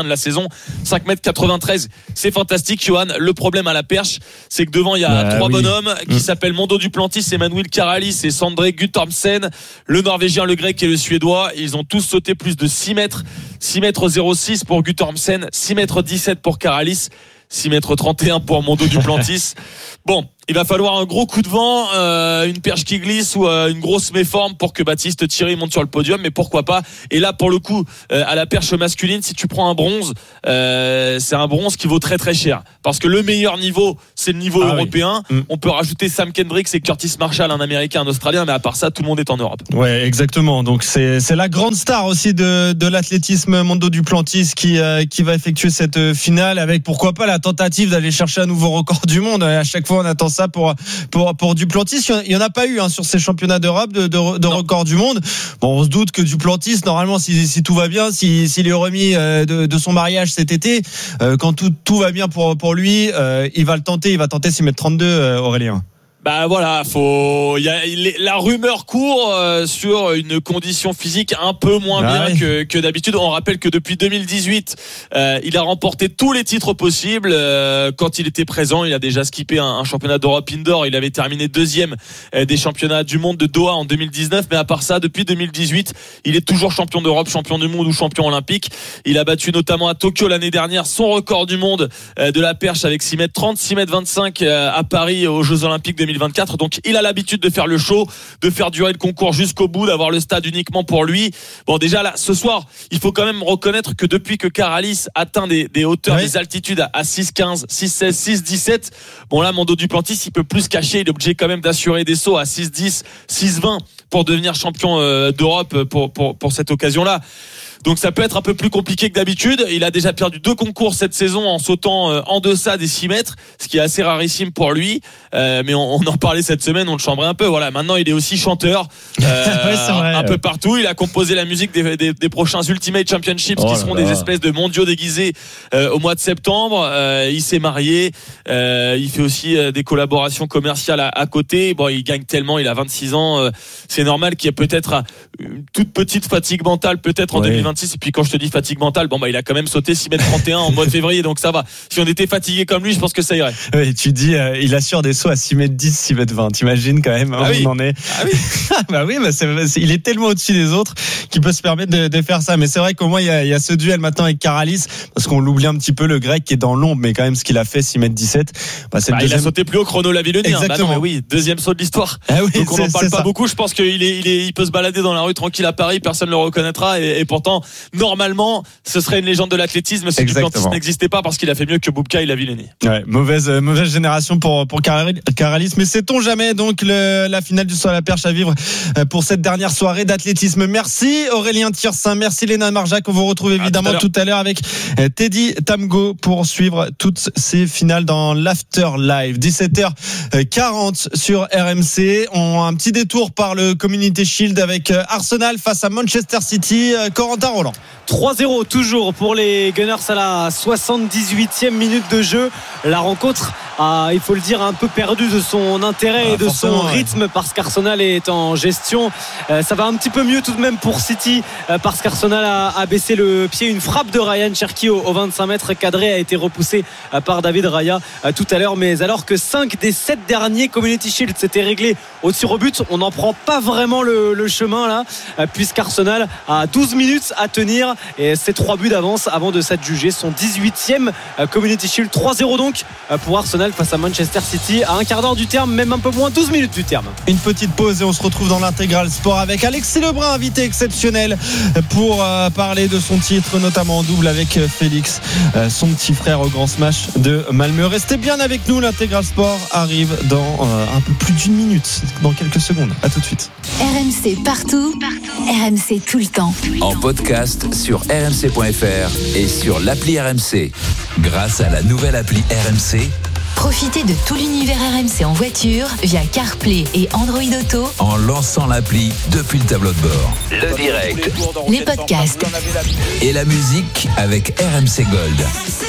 de la saison. cinq mètres quatre-vingt-treize. C'est fantastique, Johan. Le problème à la perche, c'est que devant, il y a bah, trois oui. bonhommes qui mmh. s'appellent Mondo Duplantis, Emmanuel Karalis et Sondre Guttormsen. Le Norvégien, le Grec et le Suédois. Ils ont tous sauté plus de six mètres. six mètres zéro six pour Guttormsen, six mètres dix-sept pour Karalis, six mètres trente et un pour Mondo Duplantis. Bon, il va falloir un gros coup de vent, euh, une perche qui glisse ou euh, une grosse méforme pour que Baptiste Thierry monte sur le podium, mais pourquoi pas. Et là, pour le coup, euh, à la perche masculine, si tu prends un bronze, euh, c'est un bronze qui vaut très très cher. Parce que le meilleur niveau, c'est le niveau ah européen. Oui. On peut rajouter Sam Kendricks et Curtis Marshall, un Américain, un Australien, mais à part ça, tout le monde est en Europe. Ouais, exactement. Donc c'est c'est la grande star aussi de de l'athlétisme, Mondo Duplantis, qui euh, qui va effectuer cette finale avec pourquoi pas la tentative d'aller chercher un nouveau record du monde. À chaque fois, on attend ça pour pour pour Duplantis. Il y en a pas eu hein, sur ces championnats d'Europe de, de, de record du monde. Bon, on se doute que Duplantis, normalement, si, si tout va bien, si s'il est remis euh, de, de son mariage cet été, euh, quand tout tout va bien pour pour lui, euh, il va le tenter. Il va tenter six mètres trente-deux, euh, Aurélien. Bah voilà, faut. Il y a la rumeur court euh, sur une condition physique un peu moins ah bien ouais. que, que d'habitude. On rappelle que depuis deux mille dix-huit, euh, il a remporté tous les titres possibles. Euh, quand il était présent, il a déjà skippé un, un championnat d'Europe indoor. Il avait terminé deuxième euh, des championnats du monde de Doha en deux mille dix-neuf. Mais à part ça, depuis deux mille dix-huit, il est toujours champion d'Europe, champion du monde ou champion olympique. Il a battu notamment à Tokyo l'année dernière son record du monde euh, de la perche avec six mètres trente, six mètres vingt-cinq euh, à Paris aux Jeux Olympiques deux mille vingt-quatre. Donc il a l'habitude de faire le show, de faire durer le concours jusqu'au bout, d'avoir le stade uniquement pour lui. Bon, déjà là, ce soir, il faut quand même reconnaître que depuis que Karalis atteint des, des hauteurs, oui. des altitudes à six quinze, six seize, six dix-sept, bon là, Mondo Duplantis, il peut plus se cacher. Il est obligé quand même d'assurer des sauts à six dix, six vingt pour devenir champion euh, d'Europe pour, pour, pour cette occasion-là. Donc ça peut être un peu plus compliqué que d'habitude. Il a déjà perdu deux concours cette saison en sautant en deçà des six mètres, ce qui est assez rarissime pour lui. Euh, mais on, on en parlait cette semaine, on le chambrait un peu. Voilà, maintenant il est aussi chanteur euh, ouais, vrai, un ouais. peu partout. Il a composé la musique des, des, des prochains Ultimate Championships oh qui seront là. des espèces de mondiaux déguisés euh, au mois de septembre. Euh, il s'est marié. Euh, il fait aussi euh, des collaborations commerciales à, à côté. Bon, il gagne tellement. Il a vingt-six ans. Euh, c'est normal qu'il y ait peut-être une toute petite fatigue mentale, peut-être en ouais. deux mille vingt-six. Et puis quand je te dis fatigue mentale, bon bah il a quand même sauté six mètres trente et un en mois de février, donc ça va. Si on était fatigué comme lui, je pense que ça irait. Oui, tu dis euh, il assure des sauts à six mètres dix, six mètres vingt. T'imagines quand même hein, ah oui. où on en est. Ah oui. bah oui, bah c'est, c'est, il est tellement au-dessus des autres qu'il peut se permettre de, de faire ça. Mais c'est vrai qu'au moins il y a, il y a ce duel maintenant avec Karalis, parce qu'on l'oublie un petit peu, le Grec qui est dans l'ombre, mais quand même ce qu'il a fait six mètres dix-sept. Bah, c'est bah, deuxième... Il a sauté plus haut chrono Lavillenie. Exactement. Hein. Bah non, mais oui, deuxième saut de l'histoire. Ah oui, donc on n'en parle pas ça. beaucoup. Je pense qu'il est, il est, il peut se balader dans la rue tranquille à Paris, personne ne le reconnaîtra. Et, et pourtant, normalement, ce serait une légende de l'athlétisme si Duplantis n'existait pas, parce qu'il a fait mieux que Boubka et Lavillenie. Ouais, mauvaise euh, mauvaise génération pour pour Karalis, mais sait-on jamais. Donc le, la finale du saut à la perche à vivre pour cette dernière soirée d'athlétisme. Merci Aurélien Thirsin, merci Léna Marjac. On vous retrouve évidemment à tout, tout à l'heure avec Teddy Tamgo pour suivre toutes ces finales dans l'After Live. dix-sept heures quarante sur R M C. On a un petit détour par le Community Shield avec Arsenal face à Manchester City. Corentin Roland. trois zéro toujours pour les Gunners à la soixante-dix-huitième minute de jeu. La rencontre a, il faut le dire, un peu perdu de son intérêt ah, et de son rythme ouais. parce qu'Arsenal est en gestion. Euh, ça va un petit peu mieux tout de même pour City euh, parce qu'Arsenal a, a baissé le pied. Une frappe de Ryan Cherki au, au vingt-cinq mètres cadré a été repoussée euh, par David Raya euh, tout à l'heure. Mais alors que cinq des sept derniers Community Shield s'étaient réglés au tir au but, on n'en prend pas vraiment le, le chemin là euh, puisqu'Arsenal a douze minutes à tenir et c'est trois buts d'avance avant de s'adjuger son dix-huitième Community Shield. Trois zéro donc pour Arsenal face à Manchester City à un quart d'heure du terme, même un peu moins, douze minutes du terme. Une petite pause et on se retrouve dans l'intégral sport avec Alexis Lebrun, invité exceptionnel pour euh, parler de son titre, notamment en double avec Félix, euh, son petit frère au grand smash de Malmö. Restez bien avec nous, l'intégral sport arrive dans euh, un peu plus d'une minute, dans quelques secondes. À tout de suite. R M C partout, partout. R M C tout le temps. En podcast sur r m c point f r et sur l'appli R M C. Grâce à la nouvelle appli R M C, profitez de tout l'univers R M C en voiture via CarPlay et Android Auto en lançant l'appli depuis le tableau de bord. Le direct, les podcasts et la musique avec R M C Gold.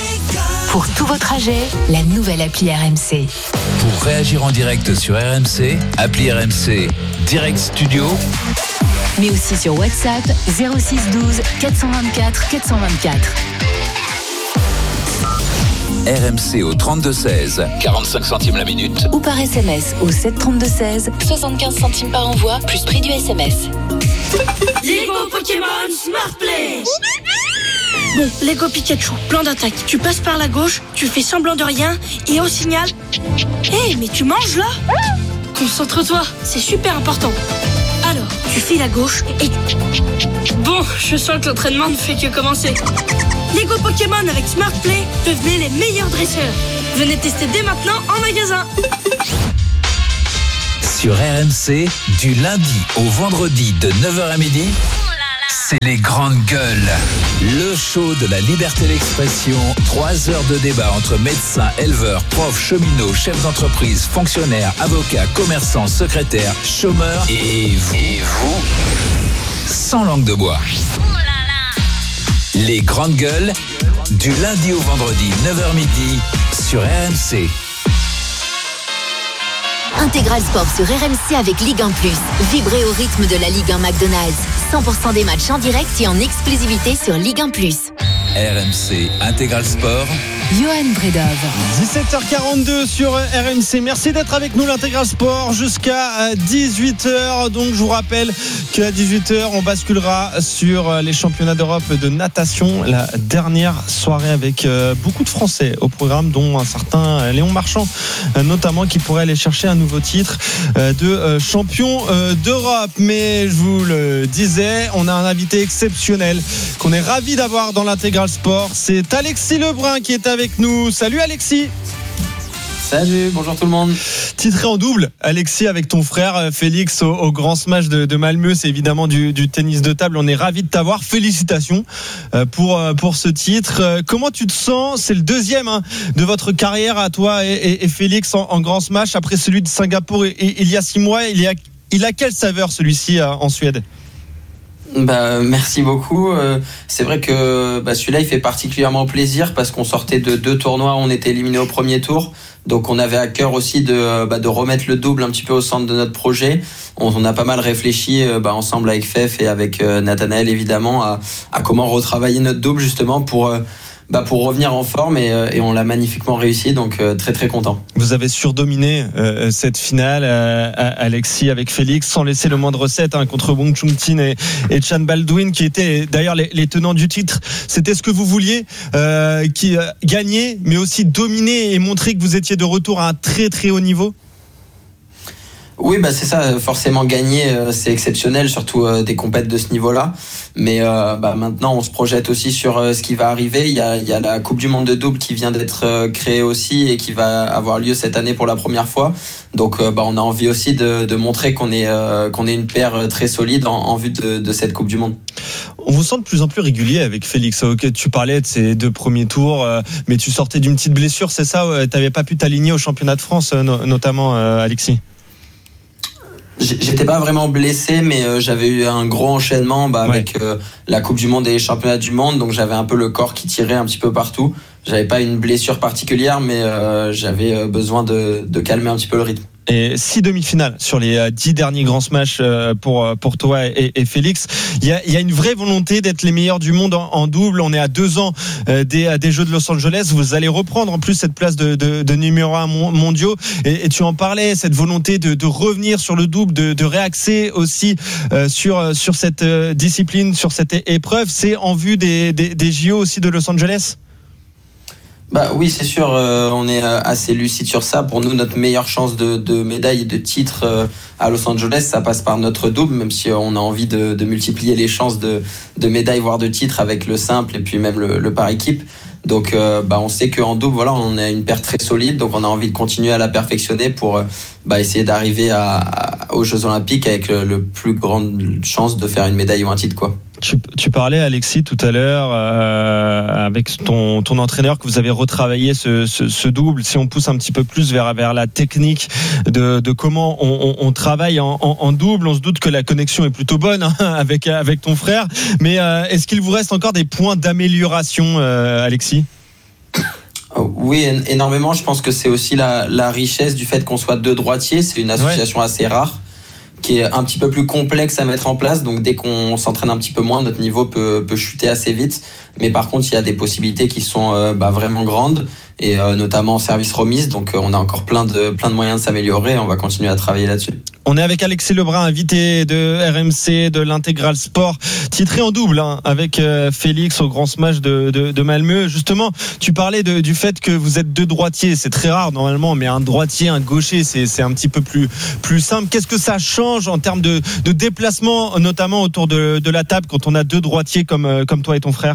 Pour tous vos trajets, la nouvelle appli R M C. Pour réagir en direct sur R M C, appli R M C Direct Studio, mais aussi sur WhatsApp zéro six douze quatre cent vingt-quatre quatre cent vingt-quatre. R M C au trente-deux seize, quarante-cinq centimes la minute. Ou par S M S au sept trente-deux seize, soixante-quinze centimes par envoi, plus prix du S M S. Lego Pokémon Smart Play. Bon, Lego Pikachu, plan d'attaque. Tu passes par la gauche, tu fais semblant de rien, et au signal... Hé, hey, mais tu manges là? Concentre-toi, c'est super important. Alors, tu files à gauche et... Bon, je sens que l'entraînement ne fait que commencer. Lego Pokémon avec Smart Play, devenez les meilleurs dresseurs. Venez tester dès maintenant en magasin. Sur R M C, du lundi au vendredi de neuf heures à midi, c'est les grandes gueules. Le show de la liberté d'expression. Trois heures de débat entre médecins, éleveurs, profs, cheminots, chefs d'entreprise, fonctionnaires, avocats, commerçants, secrétaires, chômeurs et vous. Et vous sans langue de bois. Les grandes gueules, du lundi au vendredi, neuf heures midi, sur R M C. Intégral Sport sur R M C avec Ligue un plus. Vibrez au rythme de la Ligue un McDonald's. cent pour cent des matchs en direct et en exclusivité sur Ligue un plus. R M C Intégral Sport. Johan Bredov. dix-sept heures quarante-deux sur R M C. Merci d'être avec nous, l'Intégral Sport, jusqu'à dix-huit heures. Donc, je vous rappelle qu'à dix-huit heures, on basculera sur les championnats d'Europe de natation. La dernière soirée avec beaucoup de Français au programme, dont un certain Léon Marchand, notamment, qui pourrait aller chercher un nouveau titre de champion d'Europe. Mais je vous le disais, on a un invité exceptionnel qu'on est ravi d'avoir dans l'Intégral Sport. C'est Alexis Lebrun qui est avec avec nous. Salut Alexis. Salut, bonjour tout le monde. Titré en double, Alexis, avec ton frère Félix au, au Grand Smash de, de Malmö, c'est évidemment du, du tennis de table. On est ravis de t'avoir. Félicitations pour, pour ce titre. Comment tu te sens? C'est le deuxième hein, de votre carrière à toi et, et, et Félix en, en Grand Smash, après celui de Singapour et, et, il y a six mois. Il, y a, il a quelle saveur celui-ci en Suède? Bah, merci beaucoup. Euh, c'est vrai que bah, celui-là, il fait particulièrement plaisir parce qu'on sortait de deux tournois, on était éliminé au premier tour. Donc on avait à cœur aussi de, bah, de remettre le double un petit peu au centre de notre projet. On, on a pas mal réfléchi bah, ensemble avec Fef et avec euh, Nathanaël évidemment à, à comment retravailler notre double justement pour... Euh, Bah pour revenir en forme et, et on l'a magnifiquement réussi, donc euh, très très content. Vous avez surdominé euh, cette finale, euh, Alexis, avec Félix, sans laisser le moindre set hein, contre Wong Chung Tin et, et Chan Baldwin, qui étaient d'ailleurs les, les tenants du titre. C'était ce que vous vouliez, euh, qui euh, gagner, mais aussi dominer et montrer que vous étiez de retour à un très très haut niveau. Oui, bah c'est ça. Forcément, gagner, euh, c'est exceptionnel, surtout euh, des compètes de ce niveau-là. Mais euh, bah maintenant, on se projette aussi sur euh, ce qui va arriver. Il y a, il y a la Coupe du Monde de double qui vient d'être euh, créée aussi et qui va avoir lieu cette année pour la première fois. Donc, euh, bah on a envie aussi de, de montrer qu'on est euh, qu'on est une paire très solide en, en vue de, de cette Coupe du Monde. On vous sent de plus en plus régulier avec Félix. Ok, tu parlais de ces deux premiers tours, euh, mais tu sortais d'une petite blessure, c'est ça? Ouais, t'avais pas pu t'aligner au championnat de France, euh, no- notamment, euh, Alexis. J'étais pas vraiment blessé, mais euh, j'avais eu un gros enchaînement bah, avec ouais. euh, la Coupe du Monde et les championnats du monde, donc j'avais un peu le corps qui tirait un petit peu partout. J'avais pas une blessure particulière, mais euh, j'avais besoin de, de calmer un petit peu le rythme. Et six demi-finales sur les dix derniers grands smash pour pour toi et, et Félix. Il y a il y a une vraie volonté d'être les meilleurs du monde en, en double. On est à deux ans des des Jeux de Los Angeles. Vous allez reprendre en plus cette place de de, de numéro un mondiaux. Et, et tu en parlais, cette volonté de de revenir sur le double, de de réaxer aussi euh, sur sur cette discipline, sur cette épreuve. C'est en vue des des, des J O aussi de Los Angeles. Bah oui, c'est sûr, euh, on est assez lucide sur ça. Pour nous, notre meilleure chance de, de médaille et de titre euh, à Los Angeles, ça passe par notre double, même si on a envie de, de multiplier les chances de, de médaille, voire de titre avec le simple et puis même le, le par équipe. Donc, euh, bah, on sait qu'en double, voilà, on a une paire très solide, donc on a envie de continuer à la perfectionner pour bah, essayer d'arriver à, à, aux Jeux Olympiques avec le, le plus grande chance de faire une médaille ou un titre, quoi. Tu, tu parlais, Alexis, tout à l'heure euh, avec ton, ton entraîneur, que vous avez retravaillé ce, ce, ce double. Si on pousse un petit peu plus vers, vers la technique de, de comment on, on, on travaille en, en, en double, on se doute que la connexion est plutôt bonne hein, avec, avec ton frère. Mais euh, est-ce qu'il vous reste encore des points d'amélioration, euh, Alexis ? Oui, énormément. Je pense que c'est aussi la, la richesse du fait qu'on soit deux droitiers. C'est une association ouais. assez rare, qui est un petit peu plus complexe à mettre en place. Donc dès qu'on s'entraîne un petit peu moins, notre niveau peut, peut chuter assez vite. Mais par contre, il y a des possibilités qui sont euh, bah, vraiment grandes. et euh, notamment en service remise. Donc euh, on a encore plein de plein de moyens de s'améliorer. Et on va continuer à travailler là-dessus. On est avec Alexis Lebrun, invité de R M C, de l'Intégral Sport, titré en double hein, avec euh, Félix au Grand Smash de, de, de Malmö. Justement, tu parlais de, du fait que vous êtes deux droitiers. C'est très rare normalement, mais un droitier, un gaucher, c'est, c'est un petit peu plus, plus simple. Qu'est-ce que ça change en termes de, de déplacement, notamment autour de, de la table, quand on a deux droitiers comme, comme toi et ton frère ?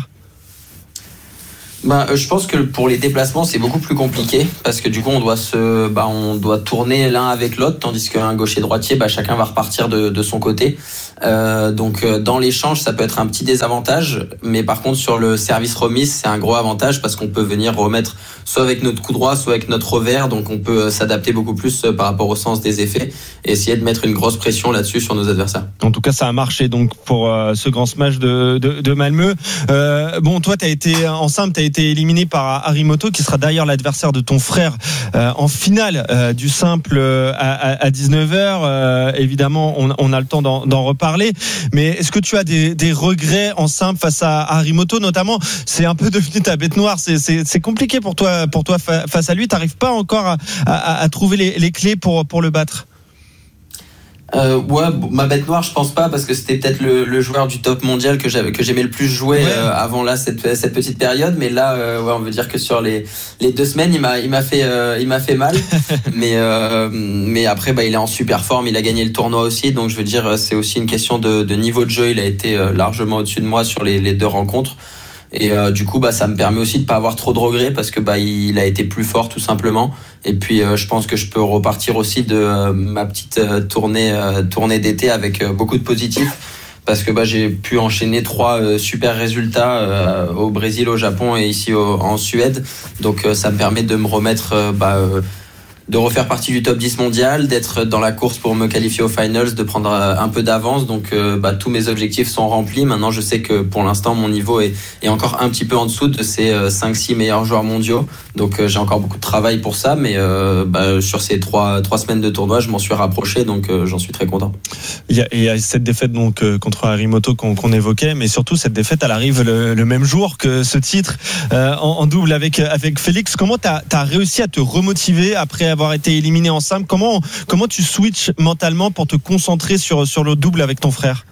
Bah, je pense que pour les déplacements c'est beaucoup plus compliqué parce que du coup on doit se, bah, on doit tourner l'un avec l'autre, tandis qu'un gaucher droitier, bah, chacun va repartir de, de son côté. Euh, donc dans l'échange ça peut être un petit désavantage, mais par contre sur le service remise c'est un gros avantage parce qu'on peut venir remettre soit avec notre coup droit, soit avec notre revers, donc on peut s'adapter beaucoup plus par rapport au sens des effets et essayer de mettre une grosse pression là-dessus sur nos adversaires. En tout cas ça a marché donc pour euh, ce grand smash de, de, de Malmö. Euh, bon toi t'as été en simple, t'as été éliminé par Arimoto qui sera d'ailleurs l'adversaire de ton frère euh, en finale euh, du simple euh, à, à dix-neuf heures. Euh, évidemment on, on a le temps d'en, d'en reparler. Mais est-ce que tu as des, des regrets en simple face à Arimoto notamment? C'est un peu devenu ta bête noire. C'est, c'est, c'est compliqué pour toi, pour toi face à lui. T'arrives pas encore à, à, à trouver les, les clés pour, pour le battre? Euh, ouais, ma bête noire, je pense pas parce que c'était peut-être le, le joueur du top mondial que j'avais, que j'aimais le plus jouer ouais. euh, avant là cette, cette petite période. Mais là, euh, ouais, on veut dire que sur les, les deux semaines, il m'a, il m'a fait, euh, il m'a fait mal. mais, euh, mais après, bah, il est en super forme. Il a gagné le tournoi aussi, donc je veux dire, c'est aussi une question de, de niveau de jeu. Il a été largement au-dessus de moi sur les, les deux rencontres. Et euh, du coup, bah, ça me permet aussi de pas avoir trop de regrets parce que bah, il a été plus fort tout simplement. Et puis, euh, je pense que je peux repartir aussi de euh, ma petite euh, tournée, euh, tournée d'été avec euh, beaucoup de positifs parce que bah, j'ai pu enchaîner trois euh, super résultats euh, au Brésil, au Japon et ici au, en Suède. Donc, euh, ça me permet de me remettre, euh, bah, euh, de refaire partie du top dix mondial, d'être dans la course pour me qualifier aux finals, de prendre un peu d'avance. Donc euh, bah, tous mes objectifs sont remplis. Maintenant je sais que pour l'instant mon niveau est, est encore un petit peu en dessous de ces euh, cinq six meilleurs joueurs mondiaux. Donc euh, j'ai encore beaucoup de travail pour ça, mais euh, bah, sur ces trois trois semaines de tournoi je m'en suis rapproché, donc euh, j'en suis très content. Il y a, il y a cette défaite donc euh, contre Arimoto qu'on, qu'on évoquait, mais surtout cette défaite elle arrive le, le même jour que ce titre euh, en, en double avec avec Félix. Comment t'as t'as réussi à te remotiver après avoir été éliminé en simple? Comment comment tu switches mentalement pour te concentrer sur sur le double avec ton frère?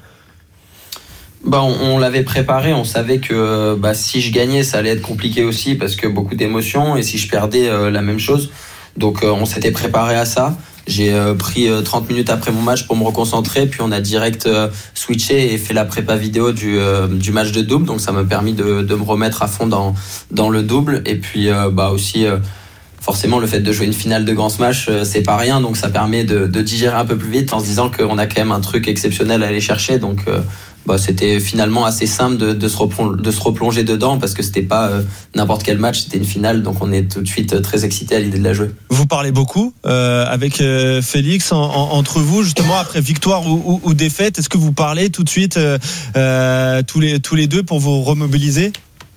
Bah, on, on l'avait préparé, on savait que bah, si je gagnais, ça allait être compliqué aussi parce que beaucoup d'émotions, et si je perdais, euh, la même chose. Donc euh, on s'était préparé à ça. J'ai euh, pris euh, trente minutes après mon match pour me reconcentrer, puis on a direct euh, switché et fait la prépa vidéo du, euh, du match de double. Donc ça m'a permis de, de me remettre à fond dans, dans le double. Et puis euh, bah, aussi... Euh, forcément le fait de jouer une finale de Grand Smash c'est pas rien, donc ça permet de, de digérer un peu plus vite en se disant qu'on a quand même un truc exceptionnel à aller chercher. Donc euh, bah, c'était finalement assez simple de, de, se replong- de se replonger dedans parce que c'était pas euh, n'importe quel match, c'était une finale, donc on est tout de suite très excité à l'idée de la jouer. Vous parlez beaucoup euh, avec euh, Félix en, en, entre vous justement après victoire ou, ou, ou défaite. Est-ce que vous parlez tout de suite euh, euh, tous les tous les deux pour vous remobiliser?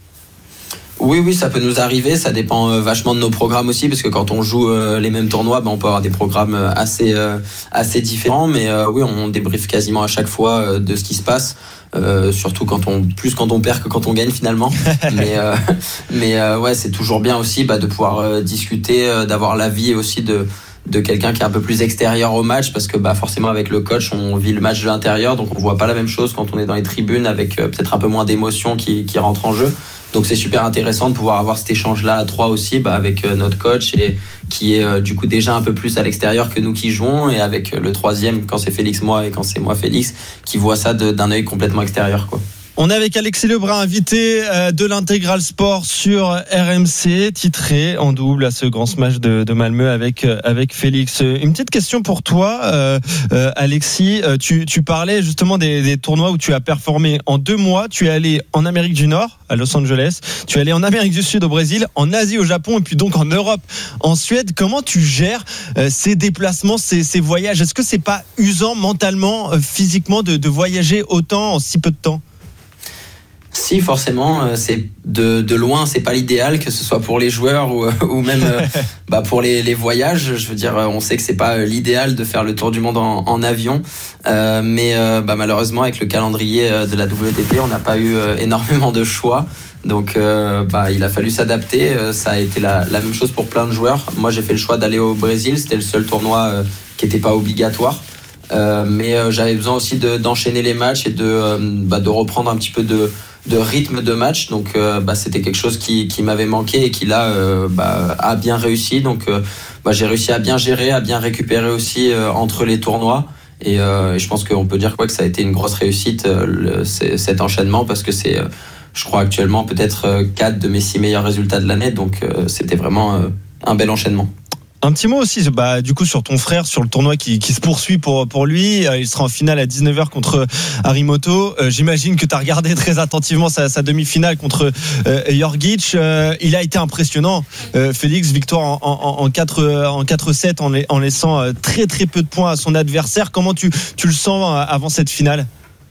Oui, oui, ça peut nous arriver. Ça dépend euh, vachement de nos programmes aussi, parce que quand on joue euh, les mêmes tournois, ben, on peut avoir des programmes assez, euh, assez différents. Mais euh, oui, on débriefe quasiment à chaque fois euh, de ce qui se passe. Euh, surtout quand on, plus quand on perd que quand on gagne finalement. mais euh, mais euh, ouais, c'est toujours bien aussi bah, de pouvoir euh, discuter, euh, d'avoir l'avis aussi de de quelqu'un qui est un peu plus extérieur au match, parce que bah forcément avec le coach on vit le match de l'intérieur, donc on voit pas la même chose quand on est dans les tribunes avec euh, peut-être un peu moins d'émotions qui qui rentrent en jeu. Donc c'est super intéressant de pouvoir avoir cet échange-là à trois aussi, bah, avec euh, notre coach et qui est euh, du coup déjà un peu plus à l'extérieur que nous qui jouons, et avec euh, le troisième quand c'est Félix moi et quand c'est moi Félix, qui voit ça de, d'un œil complètement extérieur, quoi. On est avec Alexis Lebrun, invité de l'Intégral Sport sur R M C, titré en double à ce grand smash de, de Malmö avec avec Félix. Une petite question pour toi, euh, euh, Alexis. Tu, tu parlais justement des, des tournois où tu as performé en deux mois. Tu es allé en Amérique du Nord, à Los Angeles. Tu es allé en Amérique du Sud, au Brésil, en Asie, au Japon, et puis donc en Europe, en Suède. Comment tu gères euh, ces déplacements, ces, ces voyages? Est-ce que c'est pas usant mentalement, euh, physiquement, de, de voyager autant en si peu de temps? Si Si, forcément, c'est de, de loin, c'est pas l'idéal, que ce soit pour les joueurs ou, ou même bah, pour les, les voyages. Je veux dire, on sait que c'est pas l'idéal de faire le tour du monde en, en avion, euh, mais euh, bah, malheureusement, avec le calendrier de la W T P, on n'a pas eu énormément de choix. Donc, euh, bah, il a fallu s'adapter. Ça a été la, la même chose pour plein de joueurs. Moi, j'ai fait le choix d'aller au Brésil. C'était le seul tournoi euh, qui n'était pas obligatoire. Euh, mais euh, j'avais besoin aussi de, d'enchaîner les matchs et de, euh, bah, de reprendre un petit peu de, de rythme de match. Donc euh, bah, c'était quelque chose qui, qui m'avait manqué et qui là euh, bah, a bien réussi. Donc euh, bah, j'ai réussi à bien gérer, à bien récupérer aussi euh, entre les tournois. Et, euh, et je pense qu'on peut dire quoi, que ça a été une grosse réussite, euh, le, c'est, cet enchaînement, parce que c'est, euh, je crois actuellement, peut-être euh, quatre de mes six meilleurs résultats de l'année. Donc euh, c'était vraiment euh, un bel enchaînement. Un petit mot aussi, bah, du coup, sur ton frère, sur le tournoi qui, qui se poursuit pour, pour lui. Euh, il sera en finale à dix-neuf heures contre Harimoto. Euh, j'imagine que tu as regardé très attentivement sa, sa demi-finale contre euh, Jorgic. Euh, il a été impressionnant. Euh, Félix, victoire en, en, en quatre sept en, en laissant très très peu de points à son adversaire. Comment tu, tu le sens avant cette finale ?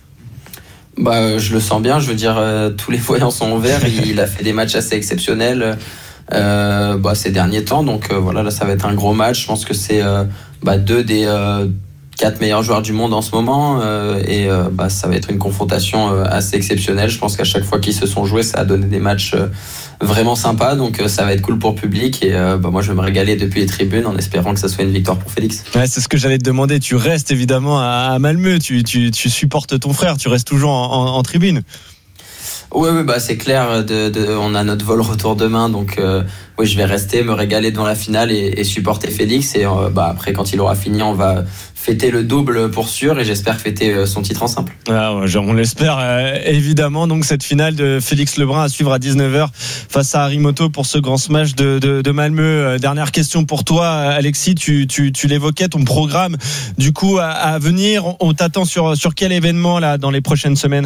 Bah, je le sens bien. Je veux dire, euh, tous les voyants sont verts. Il a fait des matchs assez exceptionnels. Euh, bah, ces derniers temps, donc euh, voilà, là ça va être un gros match. Je pense que c'est euh, bah, deux des euh, quatre meilleurs joueurs du monde en ce moment, euh, et euh, bah, ça va être une confrontation euh, assez exceptionnelle. Je pense qu'à chaque fois qu'ils se sont joués, ça a donné des matchs euh, vraiment sympas, donc euh, ça va être cool pour le public, et euh, bah, moi je vais me régaler depuis les tribunes en espérant que ça soit une victoire pour Félix. Ouais, c'est ce que j'allais te demander. Tu restes évidemment à Malmö, tu, tu, tu supportes ton frère, tu restes toujours en, en, en tribune. Oui, oui, bah c'est clair. De, de, on a notre vol retour demain, donc euh, oui, je vais rester, me régaler devant la finale et, et supporter Félix. Et euh, bah après, quand il aura fini, on va fêter le double pour sûr, et j'espère fêter son titre en simple. Ah, on l'espère euh, évidemment. Donc cette finale de Félix Lebrun à suivre à dix-neuf heures face à Harimoto pour ce grand smash de, de, de Malmö. Euh, dernière question pour toi, Alexis. Tu, tu, tu l'évoquais, ton programme du coup à, à venir. On, on t'attend sur sur quel événement là dans les prochaines semaines?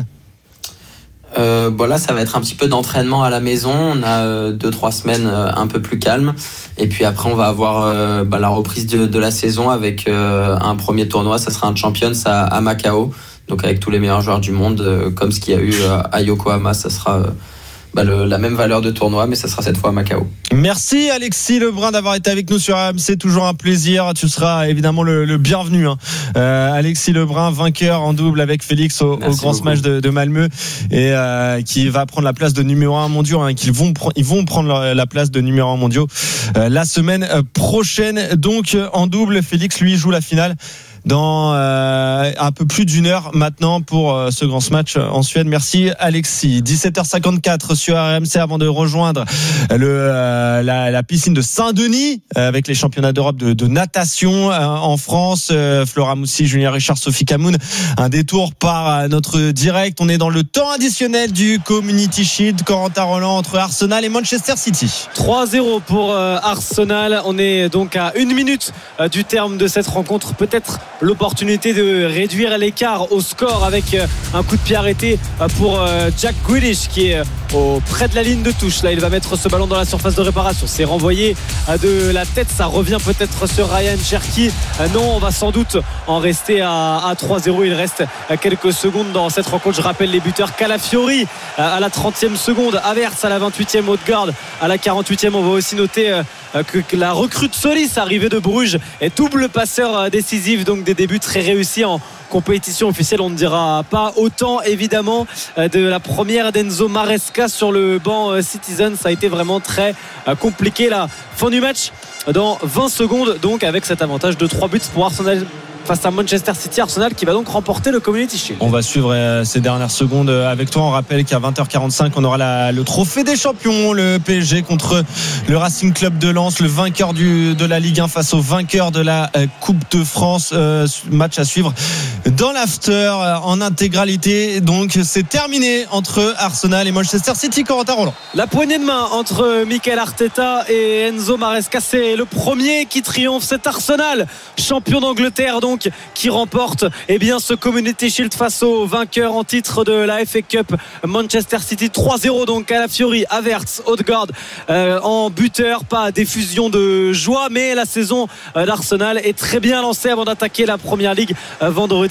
Euh, bon là ça va être un petit peu d'entraînement à la maison. On a euh, deux trois semaines euh, un peu plus calmes, et puis après on va avoir euh, bah, la reprise de, de la saison avec euh, un premier tournoi. Ça sera un Champions à, à Macao, donc avec tous les meilleurs joueurs du monde, euh, comme ce qu'il y a eu euh, à Yokohama. Ça sera euh, bah, le, la même valeur de tournoi, mais ça sera cette fois à Macao. Merci Alexis Lebrun d'avoir été avec nous sur R M C, toujours un plaisir. Tu seras évidemment le, le bienvenu, hein. euh, Alexis Lebrun, vainqueur en double avec Félix au, au grand beaucoup. Smash de, de Malmö, et euh, qui va prendre la place de numéro un mondiaux, hein, qu'ils vont, ils vont prendre la, la place de numéro un mondiaux euh, la semaine prochaine. Donc en double, Félix lui joue la finale dans euh, un peu plus d'une heure maintenant pour euh, ce grand match en Suède. Merci Alexis. dix-sept heures cinquante-quatre sur R M C avant de rejoindre le, euh, la, la piscine de Saint-Denis euh, avec les championnats d'Europe de, de natation euh, en France. Euh, Flora Moussi, Julien Richard, Sophie Camoun. Un détour par euh, notre direct. On est dans le temps additionnel du Community Shield. Corentin Roland entre Arsenal et Manchester City. trois zéro pour euh, Arsenal. On est donc à une minute euh, du terme de cette rencontre. Peut-être l'opportunité de réduire l'écart au score avec un coup de pied arrêté pour Jack Grealish qui est au près de la ligne de touche. Là il va mettre ce ballon dans la surface de réparation, c'est renvoyé de la tête, ça revient peut-être sur Ryan Cherki. Non, on va sans doute en rester à, à trois zéro. Il reste quelques secondes dans cette rencontre. Je rappelle les buteurs: Calafiori à la trentième seconde, Havertz à la vingt-huitième, Odegaard à la quarante-huitième. On va aussi noter que la recrue de Solis, arrivée de Bruges, est double passeur décisif, donc des débuts très réussis en compétition officielle. On ne dira pas autant évidemment de la première d'Enzo Maresca sur le banc Citizen. Ça a été vraiment très compliqué. La fin du match dans vingt secondes, donc avec cet avantage de trois buts pour Arsenal face à Manchester City. Arsenal qui va donc remporter le Community Shield. On va suivre ces dernières secondes avec toi. On rappelle qu'à vingt heures quarante-cinq on aura la, le trophée des champions, le P S G contre le Racing Club de Lens, le vainqueur du, de la Ligue un face au vainqueur de la Coupe de France. Euh, match à suivre dans l'after en intégralité. Donc c'est terminé entre Arsenal et Manchester City. Corentin Roland. La poignée de main entre Mikel Arteta et Enzo Maresca, c'est le premier qui triomphe. C'est Arsenal, champion d'Angleterre, donc qui remporte eh bien, ce Community Shield face au vainqueur en titre de la F A Cup, Manchester City. Trois zéro donc à la Fiori, Havertz, Odegaard euh, en buteur. Pas d'effusion de joie, mais la saison euh, d'Arsenal est très bien lancée avant d'attaquer la Première Ligue euh, vendredi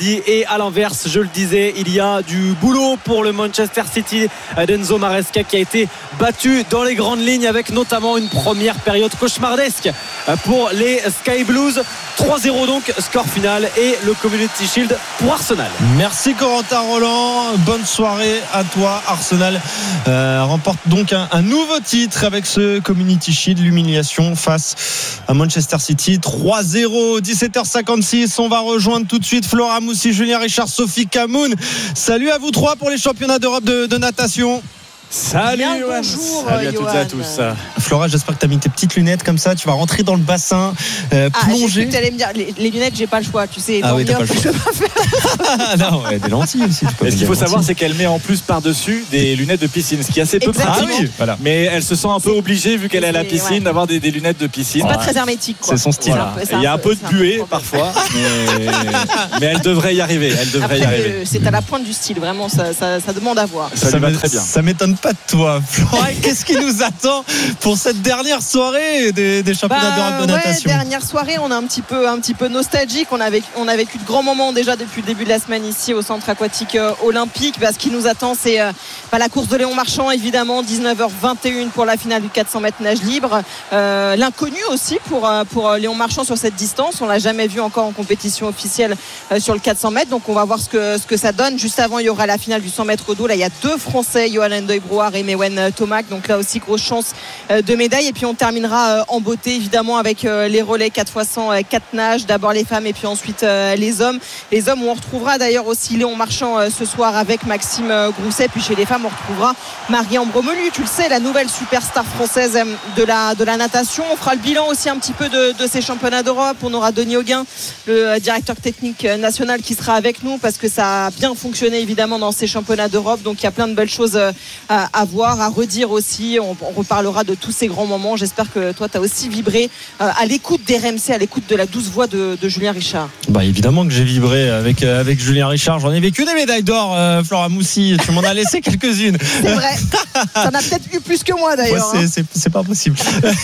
vendredi. Et à l'inverse, je le disais, il y a du boulot pour le Manchester City d'Enzo Maresca qui a été battu dans les grandes lignes avec notamment une première période cauchemardesque pour les Sky Blues. trois zéro donc, score final et le Community Shield pour Arsenal. Merci Corentin Roland, bonne soirée à toi. Arsenal euh, remporte donc un, un nouveau titre avec ce Community Shield, l'humiliation face à Manchester City. trois zéro, dix-sept heures cinquante-six. On va rejoindre tout de suite Flora Moussi, Julien Richard, Sophie Camoun. Salut à vous trois pour les championnats d'Europe de, de natation. Salut Johan. Bonjour, Salut à Johan. toutes et à tous. Flora, j'espère que tu as mis tes petites lunettes comme ça, tu vas rentrer dans le bassin, euh, ah, j'ai cru plonger. que t'allais me dire les, les lunettes, j'ai pas le choix, tu sais. Ah oui, t'as pas le je choix. peux pas faire. Non, ouais, des lentilles aussi. Et ce qu'il faut savoir, c'est qu'elle met en plus par-dessus des lunettes de piscine, ce qui est assez peu Exactement. pratique. Ah oui, voilà. Mais elle se sent un peu obligée, vu qu'elle est à la C'est- piscine, ouais. d'avoir des, des lunettes de piscine. C'est pas très hermétique, quoi. C'est son style. Voilà. C'est un Il y a un peu- peu c'est de un buée peu parfois, mais... mais elle devrait y arriver. Elle devrait y Après, arriver. euh, c'est à la pointe du style, vraiment, ça, ça, ça demande à voir. Ça lui va m'é- très bien. ça m'étonne pas de toi, Flora. Qu'est-ce qui nous attend pour cette dernière soirée des, des championnats Bah, d'Europe de ouais, natation? dernière soirée, on est un petit peu, un petit peu nostalgique. On a vécu, on a vécu de grands moments déjà depuis le début de la semaine ici au centre aquatique euh, olympique. Bah, ce qui nous attend, c'est euh, bah, la course de Léon Marchand, évidemment, dix-neuf heures vingt et une pour la finale du quatre cents mètres nage libre. Euh, L'inconnu aussi pour, euh, pour euh, Léon Marchand sur cette distance. On l'a jamais vu encore en compétition officielle euh, sur le quatre cents mètres. Donc on va voir ce que, ce que ça donne. Juste avant, il y aura la finale du cent mètres d'eau. Là, il y a deux Français, Johan Ndoye-Brouard et Mewen Tomac. Donc là aussi, grosse chance de médaille. Et puis on terminera en beauté évidemment avec les relais quatre fois cent, quatre nages, d'abord les femmes et puis ensuite les hommes les hommes où on retrouvera d'ailleurs aussi Léon Marchand ce soir avec Maxime Grousset. Puis chez les femmes on retrouvera Marie-Ambre Bromelu, tu le sais, la nouvelle superstar française de la, de la natation. On fera le bilan aussi un petit peu de, de ces championnats d'Europe. On aura Denis Auguin, le directeur technique national, qui sera avec nous parce que ça a bien fonctionné évidemment dans ces championnats d'Europe. Donc il y a plein de belles choses à, à voir, à redire aussi. On, on reparlera de tous ces grands moments. J'espère que toi tu as aussi vibré euh, à l'écoute des R M C, à l'écoute de la douce voix de, de Julien Richard. Bah évidemment que j'ai vibré avec, euh, avec Julien Richard. J'en ai vécu des médailles d'or, euh, Flora Moussi. Tu m'en as laissé quelques-unes. C'est vrai. T'en as peut-être eu plus que moi d'ailleurs. Ouais, c'est, c'est, c'est pas possible.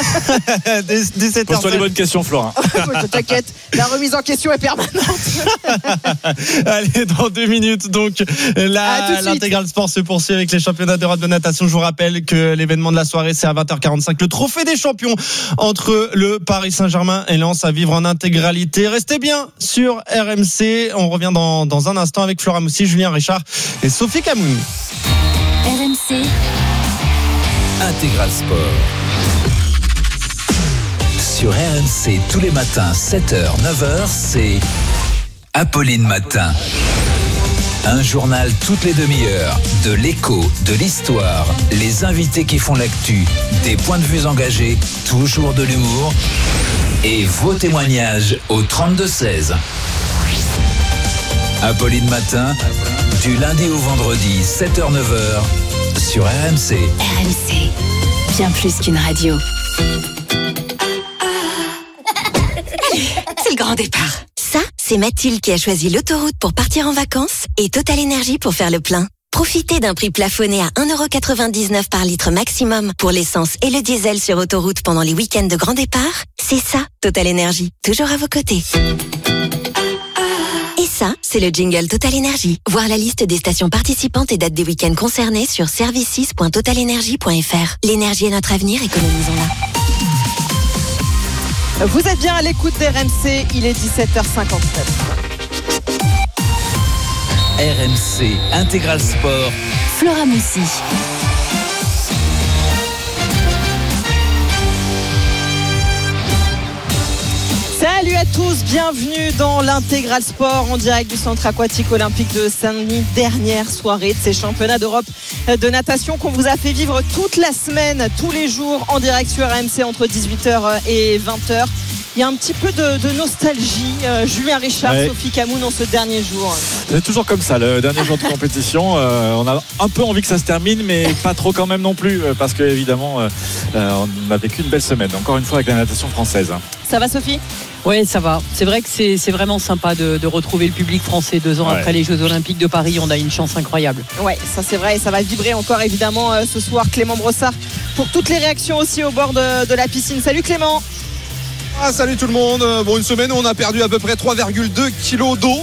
dix-sept heures. Pose-toi les bonnes questions, Flora. Je t'inquiète, la remise en question est permanente. Allez, dans deux minutes, donc, la, l'intégral sport se poursuit avec les championnats d'Europe de natation. Je vous rappelle que l'événement de la soirée, c'est à vingt heures quarante-cinq. Le trophée des champions entre le Paris Saint-Germain et Lens à vivre en intégralité. Restez bien sur R M C. On revient dans, dans un instant avec Flora Moussi, Julien Richard et Sophie Camoun. R M C Intégral Sport. Sur R M C tous les matins, sept heures, neuf heures, c'est Apolline Matin. Un journal toutes les demi-heures, de l'écho, de l'histoire, les invités qui font l'actu, des points de vue engagés, toujours de l'humour et vos témoignages au trente-deux seize. Apolline Matin, du lundi au vendredi, sept heures, neuf heures, sur R M C. R M C, bien plus qu'une radio. C'est le grand départ. Ça, c'est Mathilde qui a choisi l'autoroute pour partir en vacances et Total Énergie pour faire le plein. Profitez d'un prix plafonné à un euro quatre-vingt-dix-neuf par litre maximum pour l'essence et le diesel sur autoroute pendant les week-ends de grand départ. C'est ça, Total Énergie, toujours à vos côtés. Et ça, c'est le jingle Total Énergie. Voir la liste des stations participantes et dates des week-ends concernés sur services point total énergie point f r. L'énergie est notre avenir, économisons-la. Vous êtes bien à l'écoute des R M C, il est dix-sept heures cinquante-neuf. R M C Intégral Sport. Flora Moussi. Salut à tous, bienvenue dans l'Intégral Sport en direct du centre aquatique olympique de Saint-Denis. Dernière soirée de ces championnats d'Europe de natation qu'on vous a fait vivre toute la semaine, tous les jours en direct sur R M C entre dix-huit heures et vingt heures. Il y a un petit peu de, de nostalgie. Euh, Julien Richard, ouais. Sophie Camoun en ce dernier jour. C'est toujours comme ça, le dernier jour de compétition. Euh, on a un peu envie que ça se termine, mais pas trop quand même non plus, parce que évidemment, euh, on a vécu une belle semaine. Encore une fois avec la natation française. Ça va, Sophie ? Oui, ça va. C'est vrai que c'est, c'est vraiment sympa de, de retrouver le public français deux ans ouais. après les Jeux Olympiques de Paris. On a une chance incroyable. Ouais, ça c'est vrai. Et ça va vibrer encore évidemment euh, ce soir. Clément Brossard pour toutes les réactions aussi au bord de, de la piscine. Salut Clément. Ah, salut tout le monde. Bon, une semaine où on a perdu à peu près trois virgule deux kilos d'eau.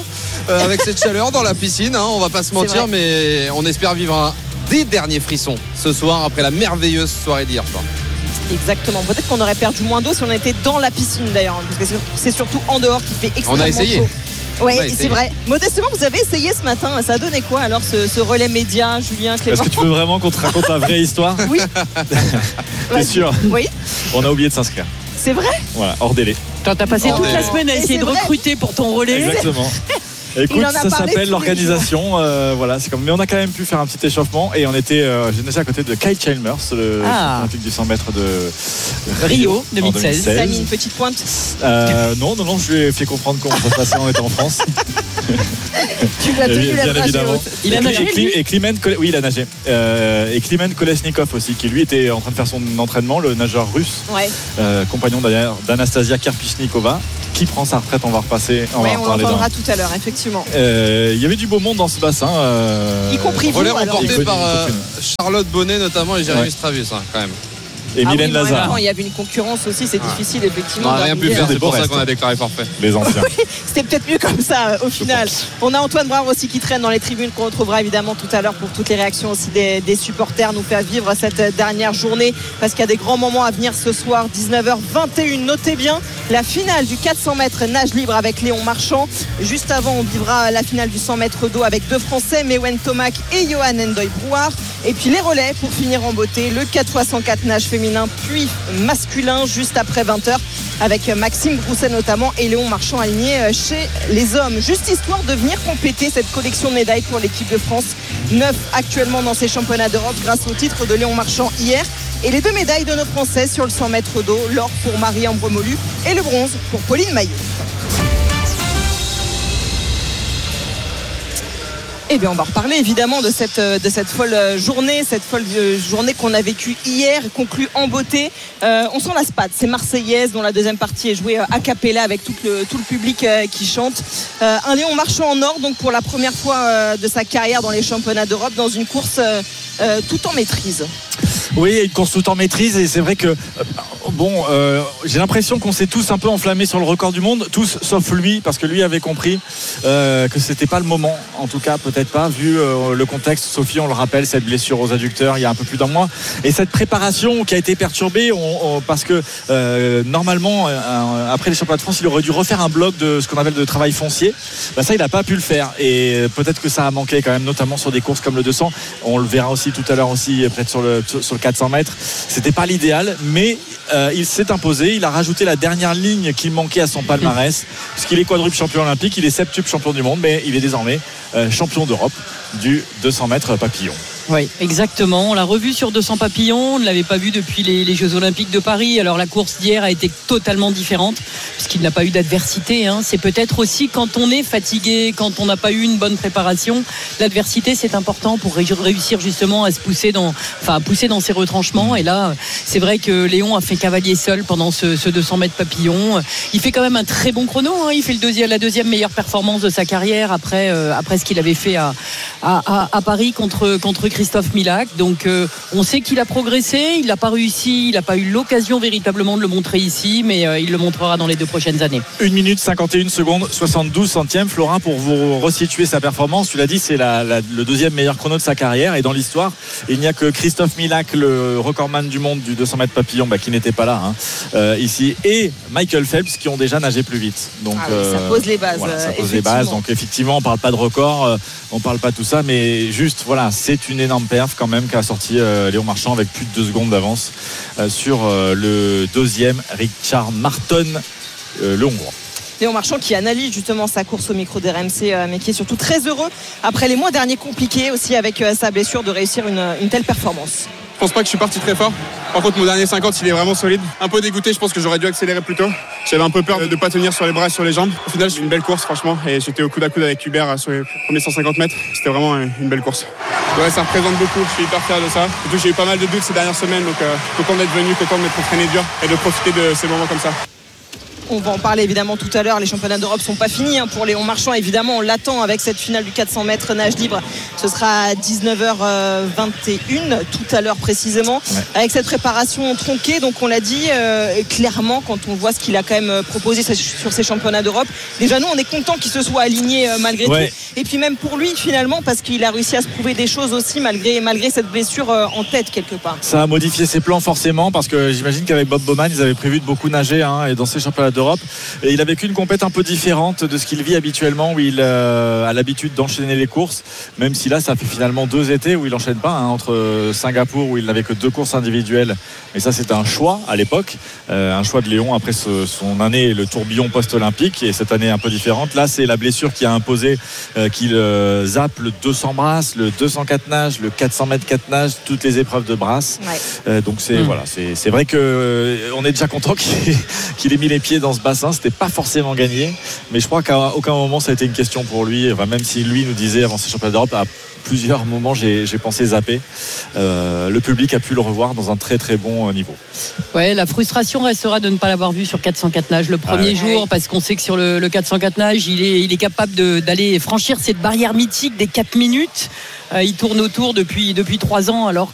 euh, avec cette chaleur dans la piscine, hein, on va pas se mentir, mais on espère vivre un des derniers frissons ce soir après la merveilleuse soirée d'hier soir. Exactement. Peut-être qu'on aurait perdu moins d'eau si on était dans la piscine d'ailleurs, parce que c'est surtout en dehors qui fait extrêmement chaud. On a essayé. Oui, c'est vrai. Modestement, vous avez essayé ce matin. Ça a donné quoi alors ce, ce relais média, Julien, Clément? Est-ce que tu veux vraiment qu'on te raconte la vraie histoire? Oui. T'es sûr? Oui. On a oublié de s'inscrire. C'est vrai? Voilà, hors délai. T'as passé hors toute délai. la semaine à Et essayer de vrai. recruter pour ton relais. Exactement. Écoute, ça s'appelle l'organisation. Euh, voilà, c'est comme. Mais on a quand même pu faire un petit échauffement et on était. Euh, J'ai naissé à côté de Kyle Chalmers, le ah. olympique du cent mètres de Rio deux mille seize. Ça a mis une petite pointe. Euh, non, non, non, je lui ai fait comprendre comment ça se passait en étant en France. Tu l'as tenu la bien évidemment. Il a nagé. Et, et Kliment, oui, il a nagé. Euh, et Kliment Kolesnikov aussi, qui lui était en train de faire son entraînement, le nageur russe, ouais. euh, compagnon d'ailleurs d'Anastasia Karpichnikova, qui prend sa retraite. On va repasser. On ouais, va on en parler l'entendra dans... tout à l'heure, effectivement. Euh, il y avait du beau monde dans ce bassin. Euh... Y compris vous. Relais remporté par euh, y Charlotte Bonnet notamment et Jérémy ouais. Stravius hein, quand même. Et ah Mylène oui, Lazare. Il y avait une concurrence aussi, c'est ah. difficile effectivement. On n'a rien pu faire, c'est pour ça qu'on a déclaré forfait. Les anciens. Oui, c'était peut-être mieux comme ça au final. On a Antoine Brard aussi qui traîne dans les tribunes, qu'on retrouvera évidemment tout à l'heure pour toutes les réactions aussi des, des supporters, nous faire vivre cette dernière journée parce qu'il y a des grands moments à venir ce soir, dix-neuf heures vingt et une. Notez bien la finale du quatre cents mètres nage libre avec Léon Marchand. Juste avant, on vivra la finale du cent mètres d'eau avec deux Français, Mewen Tomac et Johan Ndoye-Brouard. Et puis les relais pour finir en beauté, le quatre fois cent quatre nage féminin puis masculin juste après vingt heures avec Maxime Grousset notamment et Léon Marchand aligné chez les hommes. Juste histoire de venir compléter cette collection de médailles pour l'équipe de France. neuf actuellement dans ces championnats d'Europe grâce au titre de Léon Marchand hier. Et les deux médailles de nos Français sur le cent mètres d'eau, l'or pour Marie-Ambre Molu et le bronze pour Pauline Maillot. Eh bien, on va reparler évidemment de cette, de cette folle journée, cette folle journée qu'on a vécue hier, conclue en beauté. Euh, on s'en lasse pas de ces Marseillaises dont la deuxième partie est jouée a cappella avec tout le, tout le public qui chante. Euh, un Léon Marchand en or, donc pour la première fois de sa carrière dans les championnats d'Europe, dans une course euh, tout en maîtrise. Oui, une course tout en maîtrise et c'est vrai que bon, euh, j'ai l'impression qu'on s'est tous un peu enflammés sur le record du monde, tous sauf lui, parce que lui avait compris euh, que c'était pas le moment, en tout cas peut-être pas, vu euh, le contexte. Sophie, on le rappelle, cette blessure aux adducteurs il y a un peu plus d'un mois et cette préparation qui a été perturbée on, on, parce que euh, normalement euh, après les championnats de France, il aurait dû refaire un bloc de ce qu'on appelle de travail foncier. Ben, ça, il n'a pas pu le faire et peut-être que ça a manqué quand même, notamment sur des courses comme le deux cents. On le verra aussi tout à l'heure aussi, peut-être sur le sur le quatre cents mètres. C'était pas l'idéal, mais euh, il s'est imposé. Il a rajouté la dernière ligne qu'il manquait à son palmarès, puisqu'il est quadruple champion olympique, il est septuple champion du monde, mais il est désormais euh, champion d'Europe du deux cents mètres papillon. Oui, exactement. On l'a revu sur deux cents papillons. On ne l'avait pas vu depuis les, les Jeux Olympiques de Paris. Alors la course d'hier a été totalement différente puisqu'il n'a pas eu d'adversité. Hein. C'est peut-être aussi quand on est fatigué, quand on n'a pas eu une bonne préparation, l'adversité c'est important pour réussir justement à se pousser dans, enfin à pousser dans ses retranchements. Et là, c'est vrai que Léon a fait cavalier seul pendant ce, ce deux cents mètres papillon. Il fait quand même un très bon chrono. Hein. Il fait le deuxième, la deuxième meilleure performance de sa carrière après, euh, après ce qu'il avait fait à, à, à, à Paris contre contre Christophe Milak. Donc euh, on sait qu'il a progressé, il n'a pas réussi, il n'a pas eu l'occasion véritablement de le montrer ici, mais euh, il le montrera dans les deux prochaines années. une minute cinquante et une secondes soixante-douze centièmes. Florin, pour vous resituer sa performance, tu l'as dit, c'est la, la, le deuxième meilleur chrono de sa carrière et dans l'histoire il n'y a que Christophe Milak, le recordman du monde du deux cents mètres papillon, bah, qui n'était pas là hein, euh, ici, et Michael Phelps qui ont déjà nagé plus vite. Donc ah oui, ça pose les bases. Voilà, ça pose les bases. Donc effectivement on parle pas de record, euh, on parle pas de tout ça, mais juste voilà, c'est une énorme perf quand même qu'a sorti euh, Léon Marchand avec plus de deux secondes d'avance euh, sur euh, le deuxième Richard Marton, euh, le Hongrois. Léon Marchand qui analyse justement sa course au micro d'R M C, euh, mais qui est surtout très heureux après les mois derniers compliqués aussi avec euh, sa blessure de réussir une, une telle performance. Je pense pas que je suis parti très fort. Par contre, mon dernier cinquante, il est vraiment solide. Un peu dégoûté, je pense que j'aurais dû accélérer plus tôt. J'avais un peu peur de ne pas tenir sur les bras et sur les jambes. Au final, c'est une belle course, franchement. Et j'étais au coude à coude avec Hubert sur les premiers cent cinquante mètres. C'était vraiment une belle course. Ouais, ça représente beaucoup. Je suis hyper fier de ça. Surtout, j'ai eu pas mal de doutes ces dernières semaines. Donc, euh, content d'être venu, content de m'être entraîné dur et de profiter de ces moments comme ça. On va en parler évidemment tout à l'heure. Les championnats d'Europe sont pas finis hein, pour Léon Marchand. Évidemment, on l'attend avec cette finale du quatre cents mètres nage libre. Ce sera à dix-neuf heures vingt et une tout à l'heure précisément. Ouais. Avec cette préparation tronquée, donc on l'a dit euh, clairement quand on voit ce qu'il a quand même proposé sur ces championnats d'Europe. Déjà nous, on est content qu'il se soit aligné euh, malgré ouais. tout. Et puis même pour lui finalement parce qu'il a réussi à se prouver des choses aussi malgré malgré cette blessure euh, en tête quelque part. Ça a modifié ses plans forcément parce que j'imagine qu'avec Bob Bowman, ils avaient prévu de beaucoup nager hein, et dans ces championnats d'Europe. Et il a vécu une compète un peu différente de ce qu'il vit habituellement où il euh, a l'habitude d'enchaîner les courses, même si là ça fait finalement deux étés où il enchaîne pas hein, entre Singapour où il n'avait que deux courses individuelles et ça c'était un choix à l'époque, euh, un choix de Léon après ce, son année le tourbillon post-olympique et cette année un peu différente. Là c'est la blessure qui a imposé euh, qu'il euh, zappe le deux cents brasses, le deux cent quatre nage, le quatre cents mètres quatre nage, toutes les épreuves de brasse. Ouais. Euh, donc c'est mmh. voilà, c'est, c'est vrai que euh, on est déjà content qu'il ait, qu'il ait mis les pieds dans ce bassin. C'était pas forcément gagné, mais je crois qu'à aucun moment ça a été une question pour lui. Enfin, même si lui nous disait avant ces championnats d'Europe, à plusieurs moments j'ai, j'ai pensé zapper. Euh, le public a pu le revoir dans un très très bon niveau. Ouais, la frustration restera de ne pas l'avoir vu sur quatre cent quatre nage le premier ah ouais. jour, parce qu'on sait que sur le, le quatre cent quatre nage, il est, il est capable de, d'aller franchir cette barrière mythique des quatre minutes. Euh, il tourne autour depuis depuis trois ans, alors